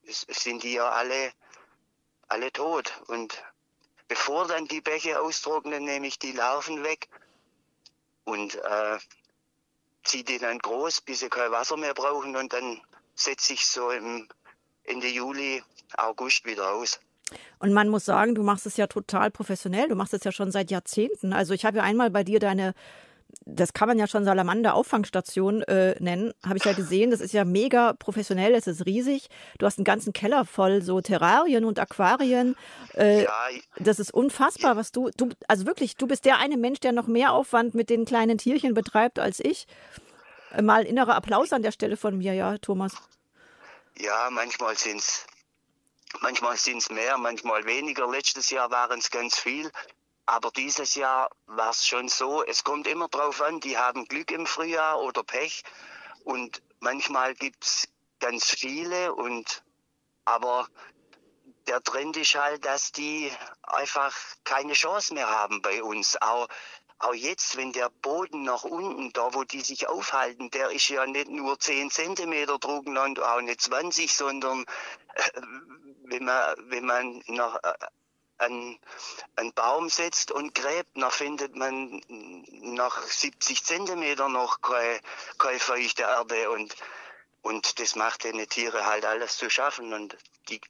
sind die ja alle, alle tot. Und bevor dann die Bäche austrocknen, nehme ich die Larven weg und äh, ziehe die dann groß, bis sie kein Wasser mehr brauchen. Und dann setze ich so im Ende Juli, August wieder aus. Und man muss sagen, du machst es ja total professionell. Du machst es ja schon seit Jahrzehnten. Also ich habe ja einmal bei dir deine, das kann man ja schon Salamander-Auffangstation äh, nennen, habe ich ja gesehen. Das ist ja mega professionell, es ist riesig. Du hast einen ganzen Keller voll so Terrarien und Aquarien. Äh, Ja, das ist unfassbar, was du, du, also wirklich, du bist der eine Mensch, der noch mehr Aufwand mit den kleinen Tierchen betreibt als ich. Äh, Mal innerer Applaus an der Stelle von mir, ja, Thomas. ja, manchmal sind's manchmal sind's mehr, manchmal weniger. Letztes Jahr waren es ganz viel. Aber dieses Jahr war es schon so, es kommt immer drauf an, die haben Glück im Frühjahr oder Pech. Und manchmal gibt es ganz viele. Und aber der Trend ist halt, dass die einfach keine Chance mehr haben bei uns. Auch, auch jetzt, wenn der Boden nach unten, da wo die sich aufhalten, der ist ja nicht nur zehn Zentimeter trocken und auch nicht zwanzig, sondern äh, wenn man, wenn man nach... Äh, Einen, einen Baum setzt und gräbt, dann findet man nach siebzig Zentimeter noch keine, keine feuchte Erde und, und das macht den Tiere halt alles zu schaffen und die,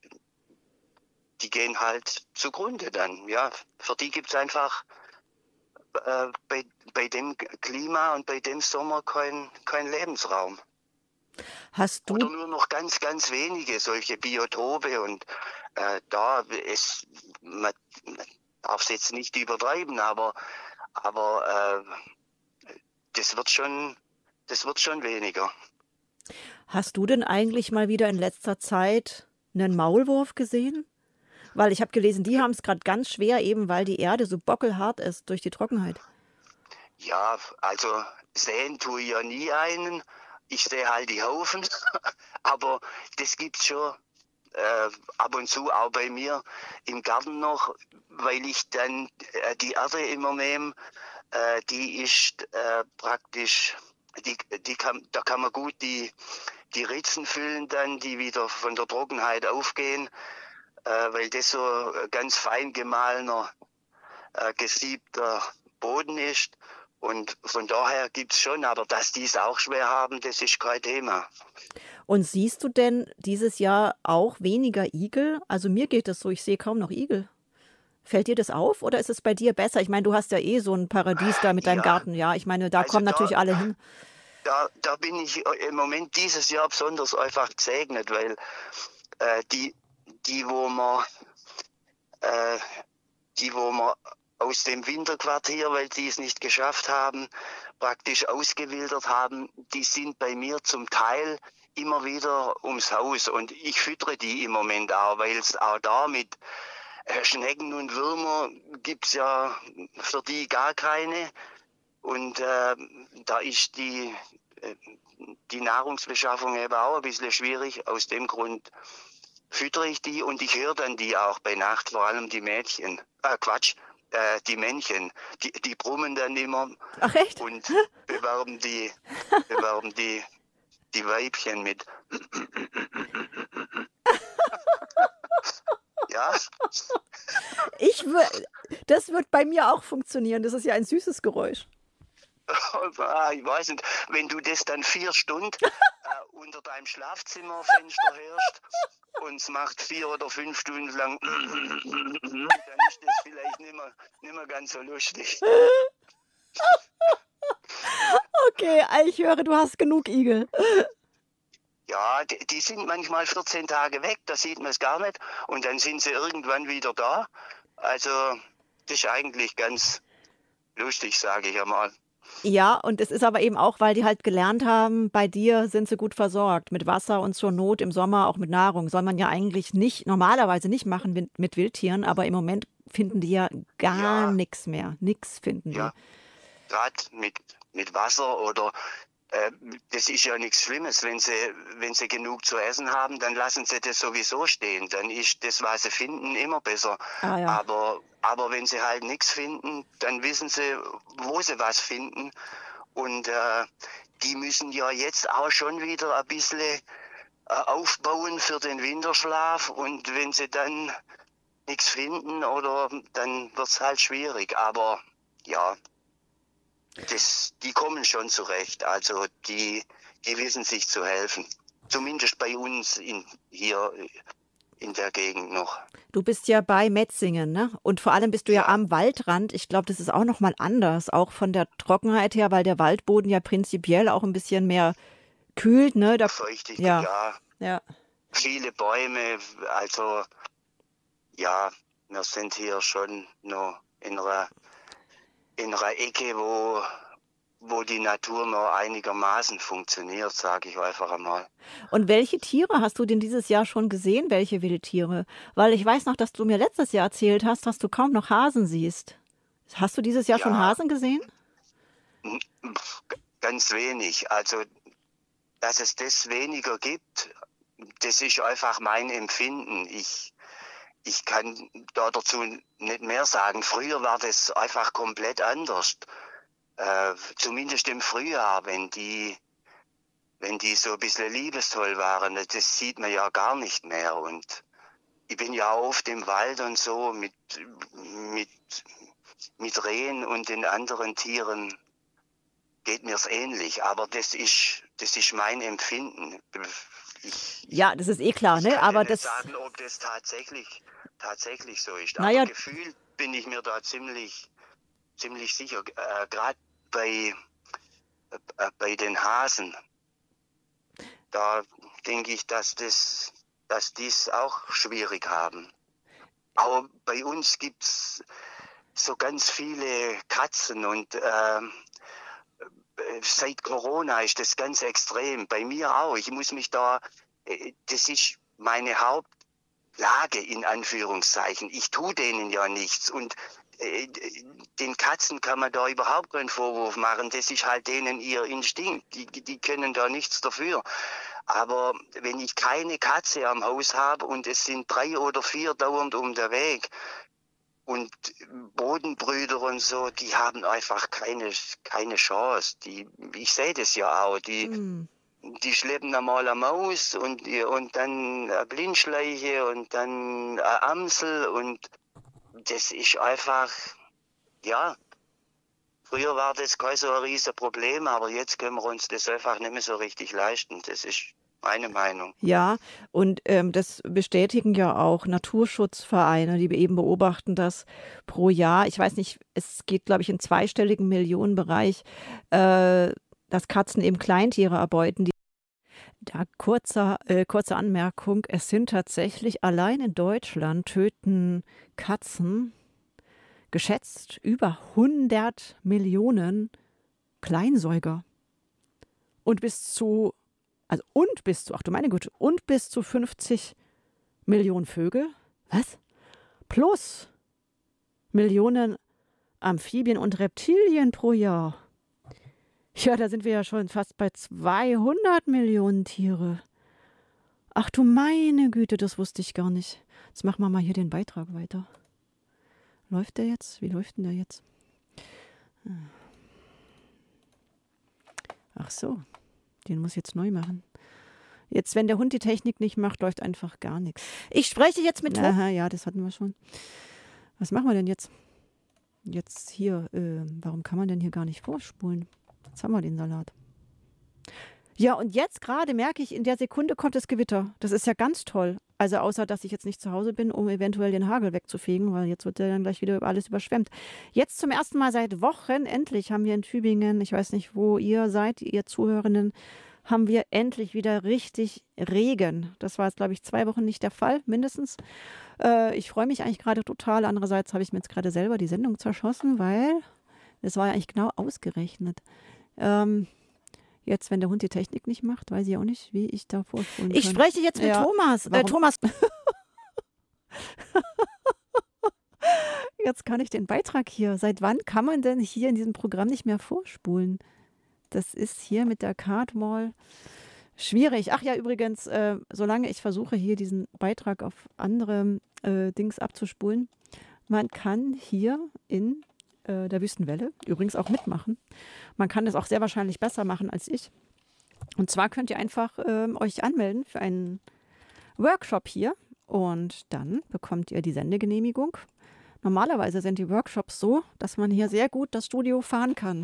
die gehen halt zugrunde dann. Ja, für die gibt es einfach äh, bei, bei dem Klima und bei dem Sommer keinen kein Lebensraum. Hast du Oder nur noch ganz, ganz wenige solche Biotope und äh, da ist, man, man darf es jetzt nicht übertreiben, aber, aber äh, das wird schon, das wird schon weniger. Hast du denn eigentlich mal wieder in letzter Zeit einen Maulwurf gesehen? Weil ich habe gelesen, die haben es gerade ganz schwer, eben weil die Erde so bockelhart ist durch die Trockenheit. Ja, also sehen tue ich ja nie einen. Ich sehe halt die Haufen, aber das gibt's schon äh, ab und zu auch bei mir im Garten noch, weil ich dann äh, die Erde immer nehme, äh, die ist äh, praktisch, die, die kann, da kann man gut die, die Ritzen füllen dann, die wieder von der Trockenheit aufgehen, äh, weil das so ganz fein gemahlener, äh, gesiebter Boden ist. Und von daher gibt es schon, aber dass die es auch schwer haben, das ist kein Thema. Und siehst du denn dieses Jahr auch weniger Igel? Also mir geht das so, ich sehe kaum noch Igel. Fällt dir das auf oder ist es bei dir besser? Ich meine, du hast ja eh so ein Paradies da mit deinem Ja. Garten. Ja, ich meine, da Also kommen da- natürlich alle hin. Da, da bin ich im Moment dieses Jahr besonders einfach gesegnet, weil äh, die, die, wo man, äh, die, wo man aus dem Winterquartier, weil die es nicht geschafft haben, praktisch ausgewildert haben, die sind bei mir zum Teil immer wieder ums Haus und ich füttere die im Moment auch, weil es auch da mit äh, Schnecken und Würmer gibt's ja für die gar keine und äh, da ist die, äh, die Nahrungsbeschaffung eben auch ein bisschen schwierig. Aus dem Grund füttere ich die und ich höre dann die auch bei Nacht, vor allem die Mädchen, äh, Quatsch, äh, die Männchen, die, die brummen dann immer Ach echt? und bewerben die, bewerben die, die Weibchen mit. Ja, Ich wür- das wird bei mir auch funktionieren. Das ist ja ein süßes Geräusch. ah, ich weiß nicht, wenn du das dann vier Stunden äh, unter deinem Schlafzimmerfenster hörst und es macht vier oder fünf Stunden lang, dann ist das vielleicht nicht mehr, nicht mehr ganz so lustig. Okay, ich höre, du hast genug Igel. Ja, die, die sind manchmal vierzehn Tage weg, da sieht man es gar nicht und dann sind sie irgendwann wieder da. Also das ist eigentlich ganz lustig, sage ich einmal. Ja, und es ist aber eben auch, weil die halt gelernt haben, bei dir sind sie gut versorgt mit Wasser und zur Not im Sommer auch mit Nahrung. Soll man ja eigentlich nicht, normalerweise nicht machen mit, mit Wildtieren, aber im Moment finden die ja gar Ja. nichts mehr. Nix finden die. Ja, gerade mit, mit Wasser oder äh, das ist ja nichts Schlimmes. Wenn sie, wenn sie genug zu essen haben, dann lassen sie das sowieso stehen. Dann ist das, was sie finden, immer besser. Ah, ja. Aber, aber wenn sie halt nichts finden, dann wissen sie, wo sie was finden. Und äh, die müssen ja jetzt auch schon wieder ein bisschen äh, aufbauen für den Winterschlaf und wenn sie dann nichts finden, oder dann wird es halt schwierig. Aber ja, das, die kommen schon zurecht. Also die, die wissen sich zu helfen. Zumindest bei uns in, hier in der Gegend noch. Du bist ja bei Metzingen, ne? Und vor allem bist du ja, ja am Waldrand. Ich glaube, das ist auch noch mal anders, auch von der Trockenheit her, weil der Waldboden ja prinzipiell auch ein bisschen mehr kühlt, ne? Da, Feuchtig, ja. ja. ja. Viele Bäume, also ja, wir sind hier schon noch in einer, in einer Ecke, wo wo die Natur noch einigermaßen funktioniert, sage ich einfach einmal. Und welche Tiere hast du denn dieses Jahr schon gesehen? Welche Wildtiere? Weil ich weiß noch, dass du mir letztes Jahr erzählt hast, dass du kaum noch Hasen siehst. Hast du dieses Jahr ja schon Hasen gesehen? Ganz wenig. Also, dass es das weniger gibt, das ist einfach mein Empfinden. Ich, ich kann da dazu nicht mehr sagen. Früher war das einfach komplett anders. Äh, zumindest im Frühjahr, wenn die, wenn die so ein bisschen liebestoll waren, das sieht man ja gar nicht mehr. Und ich bin ja oft im Wald und so mit, mit, mit Rehen und den anderen Tieren geht mir's ähnlich. Aber das ist, das ist mein Empfinden. Ich, ja, das ist eh klar, ne? Ich kann Aber nicht das sagen, ob das tatsächlich, tatsächlich so ist. Naja. Aber gefühlt bin ich mir da ziemlich, ziemlich sicher. Äh, Gerade bei, äh, bei den Hasen, da denke ich, dass das, dass die es auch schwierig haben. Aber bei uns gibt's so ganz viele Katzen und äh, seit Corona ist das ganz extrem. Bei mir auch. Ich muss mich da, das ist meine Hauptlage in Anführungszeichen. Ich tue denen ja nichts und den Katzen kann man da überhaupt keinen Vorwurf machen. Das ist halt denen ihr Instinkt. Die, die können da nichts dafür. Aber wenn ich keine Katze am Haus habe und es sind drei oder vier dauernd um den Weg und Bodenbrüder und so, die haben einfach keine, keine Chance. Die, ich sehe das ja auch. Die, mm. die schleppen einmal eine Maus und, und dann eine Blindschleiche und dann eine Amsel und das ist einfach, ja, früher war das kein so ein riesen Problem, aber jetzt können wir uns das einfach nicht mehr so richtig leisten. Das ist meine Meinung. Ja, und ähm, das bestätigen ja auch Naturschutzvereine, die eben beobachten, dass pro Jahr, ich weiß nicht, es geht, glaube ich, in zweistelligen Millionenbereich, äh, dass Katzen eben Kleintiere erbeuten, die Da kurzer, äh, kurze Anmerkung, es sind tatsächlich allein in Deutschland töten Katzen geschätzt über hundert Millionen Kleinsäuger. Und bis zu, also und bis zu, ach du meine Güte, und bis zu fünfzig Millionen Vögel. Was? Plus Millionen Amphibien und Reptilien pro Jahr. Ja, da sind wir ja schon fast bei zweihundert Millionen Tiere. Ach du meine Güte, das wusste ich gar nicht. Jetzt machen wir mal hier den Beitrag weiter. Läuft der jetzt? Wie läuft denn der jetzt? Ach so, den muss ich jetzt neu machen. Jetzt, wenn der Hund die Technik nicht macht, läuft einfach gar nichts. Ich spreche jetzt mit... Aha, ja, das hatten wir schon. Was machen wir denn jetzt? Jetzt hier, äh, warum kann man denn hier gar nicht vorspulen? Jetzt haben wir den Salat. Ja, und jetzt gerade merke ich, in der Sekunde kommt das Gewitter. Das ist ja ganz toll. Also außer, dass ich jetzt nicht zu Hause bin, um eventuell den Hagel wegzufegen, weil jetzt wird ja dann gleich wieder alles überschwemmt. Jetzt zum ersten Mal seit Wochen, endlich haben wir in Tübingen, ich weiß nicht, wo ihr seid, ihr Zuhörenden, haben wir endlich wieder richtig Regen. Das war jetzt, glaube ich, zwei Wochen nicht der Fall, mindestens. Äh, ich freue mich eigentlich gerade total. Andererseits habe ich mir jetzt gerade selber die Sendung zerschossen, weil das war ja eigentlich genau ausgerechnet. Ähm, jetzt, wenn der Hund die Technik nicht macht, weiß ich auch nicht, wie ich da vorspulen kann. Ich spreche jetzt mit ja. Thomas. Äh, Thomas. Jetzt kann ich den Beitrag hier. Seit wann kann man denn hier in diesem Programm nicht mehr vorspulen? Das ist hier mit der Cardwall schwierig. Ach ja, übrigens, äh, solange ich versuche, hier diesen Beitrag auf andere äh, Dings abzuspulen, man kann hier in äh, der Wüstenwelle übrigens auch mitmachen. Man kann das auch sehr wahrscheinlich besser machen als ich. Und zwar könnt ihr einfach ähm, euch anmelden für einen Workshop hier und dann bekommt ihr die Sendegenehmigung. Normalerweise sind die Workshops so, dass man hier sehr gut das Studio fahren kann.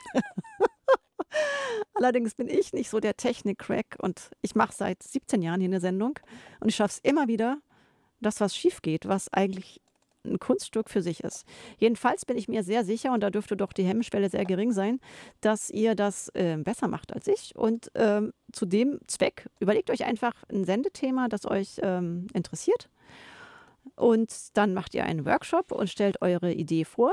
Allerdings bin ich nicht so der Technik-Crack und ich mache seit siebzehn Jahren hier eine Sendung und ich schaffe es immer wieder, dass was schief geht, was eigentlich ein Kunststück für sich ist. Jedenfalls bin ich mir sehr sicher, und da dürfte doch die Hemmschwelle sehr gering sein, dass ihr das äh, besser macht als ich. Und ähm, zu dem Zweck überlegt euch einfach ein Sendethema, das euch ähm, interessiert. Und dann macht ihr einen Workshop und stellt eure Idee vor.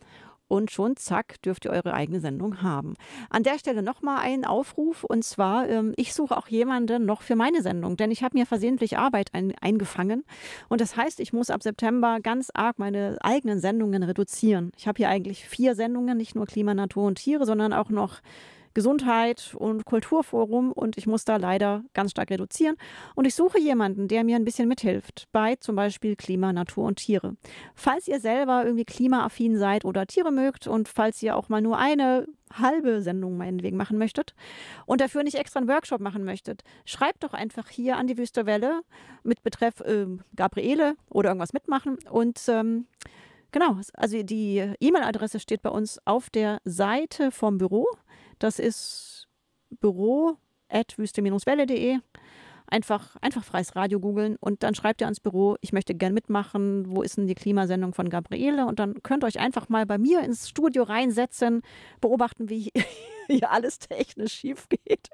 Und schon, zack, dürft ihr eure eigene Sendung haben. An der Stelle nochmal ein Aufruf. Und zwar, ähm, ich suche auch jemanden noch für meine Sendung. Denn ich habe mir versehentlich Arbeit ein, eingefangen. Und das heißt, ich muss ab September ganz arg meine eigenen Sendungen reduzieren. Ich habe hier eigentlich vier Sendungen, nicht nur Klima, Natur und Tiere, sondern auch noch Gesundheit und Kulturforum. Und ich muss da leider ganz stark reduzieren. Und ich suche jemanden, der mir ein bisschen mithilft bei zum Beispiel Klima, Natur und Tiere. Falls ihr selber irgendwie klimaaffin seid oder Tiere mögt und falls ihr auch mal nur eine halbe Sendung meinetwegen machen möchtet und dafür nicht extra einen Workshop machen möchtet, schreibt doch einfach hier an die Wüste Welle mit Betreff äh, Gabriele oder irgendwas mitmachen. Und ähm, genau, also die E-Mail-Adresse steht bei uns auf der Seite vom Büro. Das ist büro at wüste Bindestrich welle punkt de. Einfach, einfach freies Radio googeln und dann schreibt ihr ans Büro, ich möchte gern mitmachen, wo ist denn die Klimasendung von Gabriele? Und dann könnt ihr euch einfach mal bei mir ins Studio reinsetzen, beobachten, wie hier alles technisch schief geht.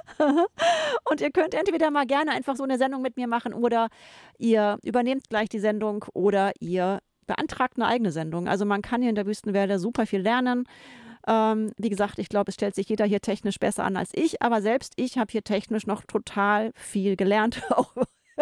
Und ihr könnt entweder mal gerne einfach so eine Sendung mit mir machen oder ihr übernehmt gleich die Sendung oder ihr beantragt eine eigene Sendung. Also man kann hier in der Wüstenwelle super viel lernen. Ähm, wie gesagt, ich glaube, es stellt sich jeder hier technisch besser an als ich, aber selbst ich habe hier technisch noch total viel gelernt, auch,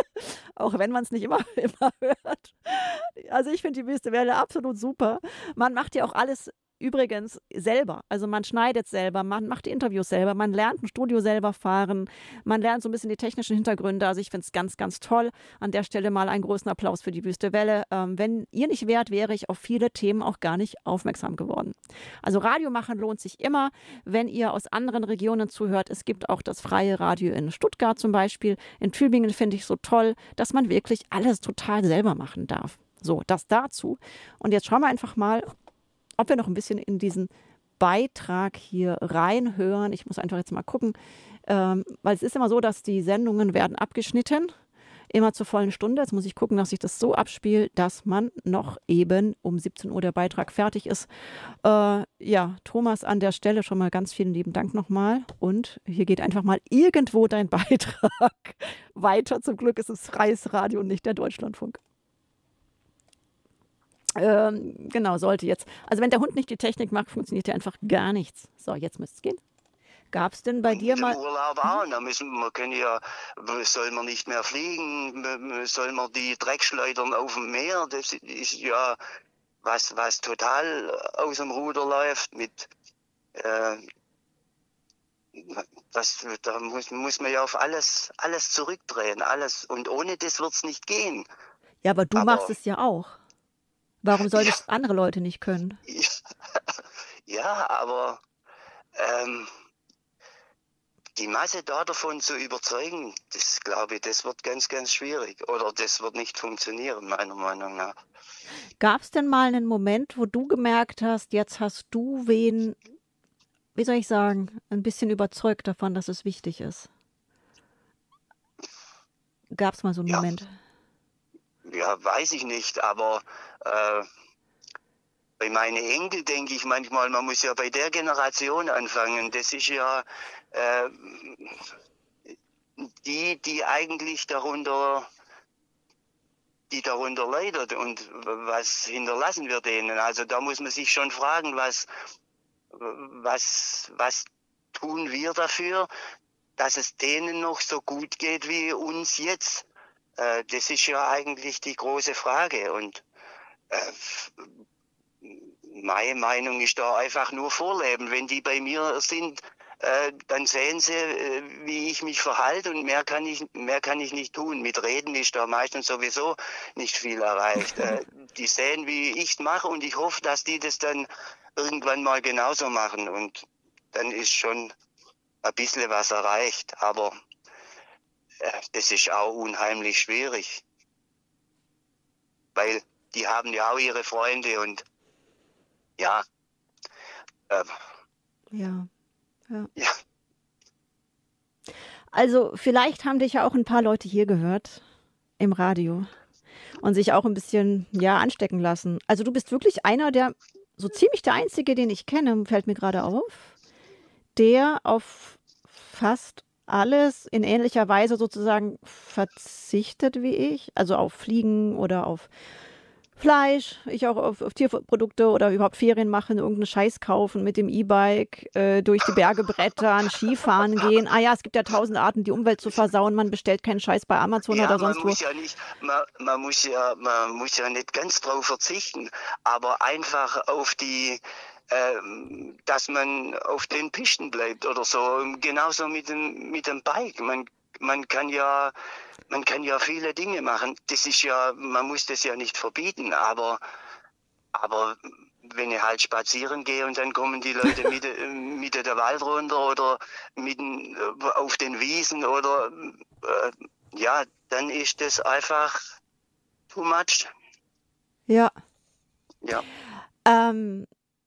auch wenn man es nicht immer, immer hört. Also ich finde die Wüste Welle absolut super. Man macht ja auch alles übrigens selber. Also man schneidet selber, man macht die Interviews selber, man lernt ein Studio selber fahren, man lernt so ein bisschen die technischen Hintergründe. Also ich finde es ganz, ganz toll. An der Stelle mal einen großen Applaus für die Wüste Welle. Ähm, wenn ihr nicht wärt, wäre ich auf viele Themen auch gar nicht aufmerksam geworden. Also Radio machen lohnt sich immer, wenn ihr aus anderen Regionen zuhört. Es gibt auch das freie Radio in Stuttgart zum Beispiel. In Tübingen finde ich so toll, dass man wirklich alles total selber machen darf. So, das dazu. Und jetzt schauen wir einfach mal, ob wir noch ein bisschen in diesen Beitrag hier reinhören. Ich muss einfach jetzt mal gucken, ähm, weil es ist immer so, dass die Sendungen werden abgeschnitten, immer zur vollen Stunde. Jetzt muss ich gucken, dass ich das so abspiele, dass man noch eben um siebzehn Uhr der Beitrag fertig ist. Äh, ja, Thomas, an der Stelle schon mal ganz vielen lieben Dank nochmal. Und hier geht einfach mal irgendwo dein Beitrag weiter. Zum Glück ist es freies Radio und nicht der Deutschlandfunk. Ähm, genau, sollte jetzt. Also wenn der Hund nicht die Technik macht, funktioniert ja einfach gar nichts. So, jetzt müsste es gehen. Gab es denn bei dir mal... Urlaub auch, da müssen wir können ja, soll man nicht mehr fliegen, soll man die Dreckschleudern auf dem Meer, das ist ja was, was total aus dem Ruder läuft mit, äh, das, da muss, muss man ja auf alles, alles zurückdrehen, alles, und ohne das wird es nicht gehen. Ja, aber du aber, machst es ja auch. Warum soll das ja andere Leute nicht können? Ja, aber ähm, die Masse da davon zu überzeugen, das glaube ich, das wird ganz, ganz schwierig. Oder das wird nicht funktionieren, meiner Meinung nach. Gab es denn mal einen Moment, wo du gemerkt hast, jetzt hast du wen, wie soll ich sagen, ein bisschen überzeugt davon, dass es wichtig ist? Gab es mal so einen ja. Moment? Ja, weiß ich nicht, aber äh, bei meinen Enkel denke ich manchmal, man muss ja bei der Generation anfangen. Das ist ja äh, die, die eigentlich darunter, die darunter leidet, und was hinterlassen wir denen? Also da muss man sich schon fragen, was, was, was tun wir dafür, dass es denen noch so gut geht wie uns jetzt? Das ist ja eigentlich die große Frage, und äh, meine Meinung ist da einfach nur vorleben. Wenn die bei mir sind, äh, dann sehen sie, äh, wie ich mich verhalte, und mehr kann ich mehr kann ich nicht tun. Mit Reden ist da meistens sowieso nicht viel erreicht. äh, die sehen, wie ich es mache, und ich hoffe, dass die das dann irgendwann mal genauso machen, und dann ist schon ein bisschen was erreicht, aber äh, das ist auch unheimlich schwierig, weil die haben ja auch ihre Freunde und ja, äh, Ja, ja. ja, Also vielleicht haben dich ja auch ein paar Leute hier gehört im Radio und sich auch ein bisschen, ja, anstecken lassen. Also du bist wirklich einer der, so ziemlich der Einzige, den ich kenne, fällt mir gerade auf, der auf fast alles in ähnlicher Weise sozusagen verzichtet wie ich. Also auf Fliegen oder auf Fleisch, ich auch auf, auf Tierprodukte oder überhaupt Ferien machen, irgendeinen Scheiß kaufen, mit dem E-Bike äh, durch die Berge brettern, Skifahren gehen. Ah ja, es gibt ja tausend Arten, die Umwelt zu versauen. Man bestellt keinen Scheiß bei Amazon ja, oder man sonst wo. muss ja nicht, man, man muss ja, man muss ja nicht ganz drauf verzichten, aber einfach auf die, ähm, dass man auf den Pisten bleibt oder so. Genauso mit dem, mit dem Bike. Man, man kann ja, man kann ja viele Dinge machen. Das ist ja, man muss das ja nicht verbieten, aber, aber wenn ich halt spazieren gehe und dann kommen die Leute mit, mit der Wald runter oder mitten auf den Wiesen oder äh, ja, dann ist das einfach too much. Ja. Ja. Ähm,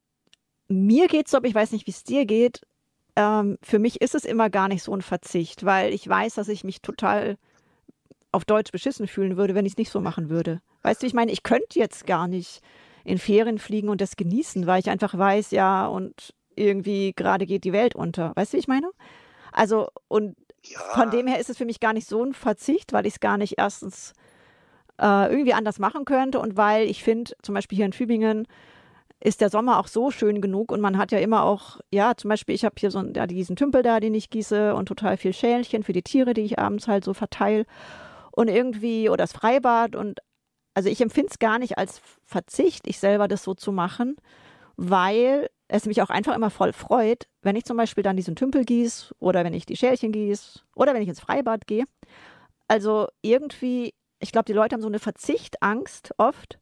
mir geht's so, aber ich weiß nicht, wie es dir geht. Ähm, für mich ist es immer gar nicht so ein Verzicht, weil ich weiß, dass ich mich total auf Deutsch beschissen fühlen würde, wenn ich es nicht so machen würde. Weißt du, ich meine, ich könnte jetzt gar nicht in Ferien fliegen und das genießen, weil ich einfach weiß, ja, und irgendwie gerade geht die Welt unter. Weißt du, wie ich meine? Also, und von dem Ja, her ist es für mich gar nicht so ein Verzicht, weil ich es gar nicht erstens äh, irgendwie anders machen könnte und weil ich finde, zum Beispiel hier in Tübingen ist der Sommer auch so schön genug und man hat ja immer auch, ja, zum Beispiel, ich habe hier so einen, ja, diesen Tümpel da, den ich gieße und total viel Schälchen für die Tiere, die ich abends halt so verteile und irgendwie, oder das Freibad und also ich empfinde es gar nicht als Verzicht, ich selber das so zu machen, weil es mich auch einfach immer voll freut, wenn ich zum Beispiel dann diesen Tümpel gieße oder wenn ich die Schälchen gieße oder wenn ich ins Freibad gehe. Also irgendwie, ich glaube, die Leute haben so eine Verzichtangst oft,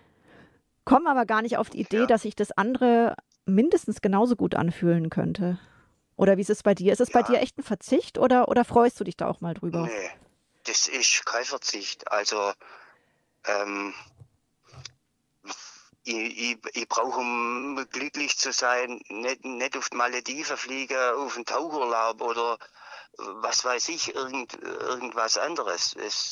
kommen aber gar nicht auf die Idee, ja, dass sich das andere mindestens genauso gut anfühlen könnte. Oder wie ist es bei dir? Ist es bei dir ja, echt ein Verzicht oder, oder freust du dich da auch mal drüber? nee, das ist kein Verzicht. Also, ähm, ich, ich, ich brauche, um glücklich zu sein, nicht, nicht auf die Malediven fliegen, auf einen Tauchurlaub oder was weiß ich, irgend, irgendwas anderes. Es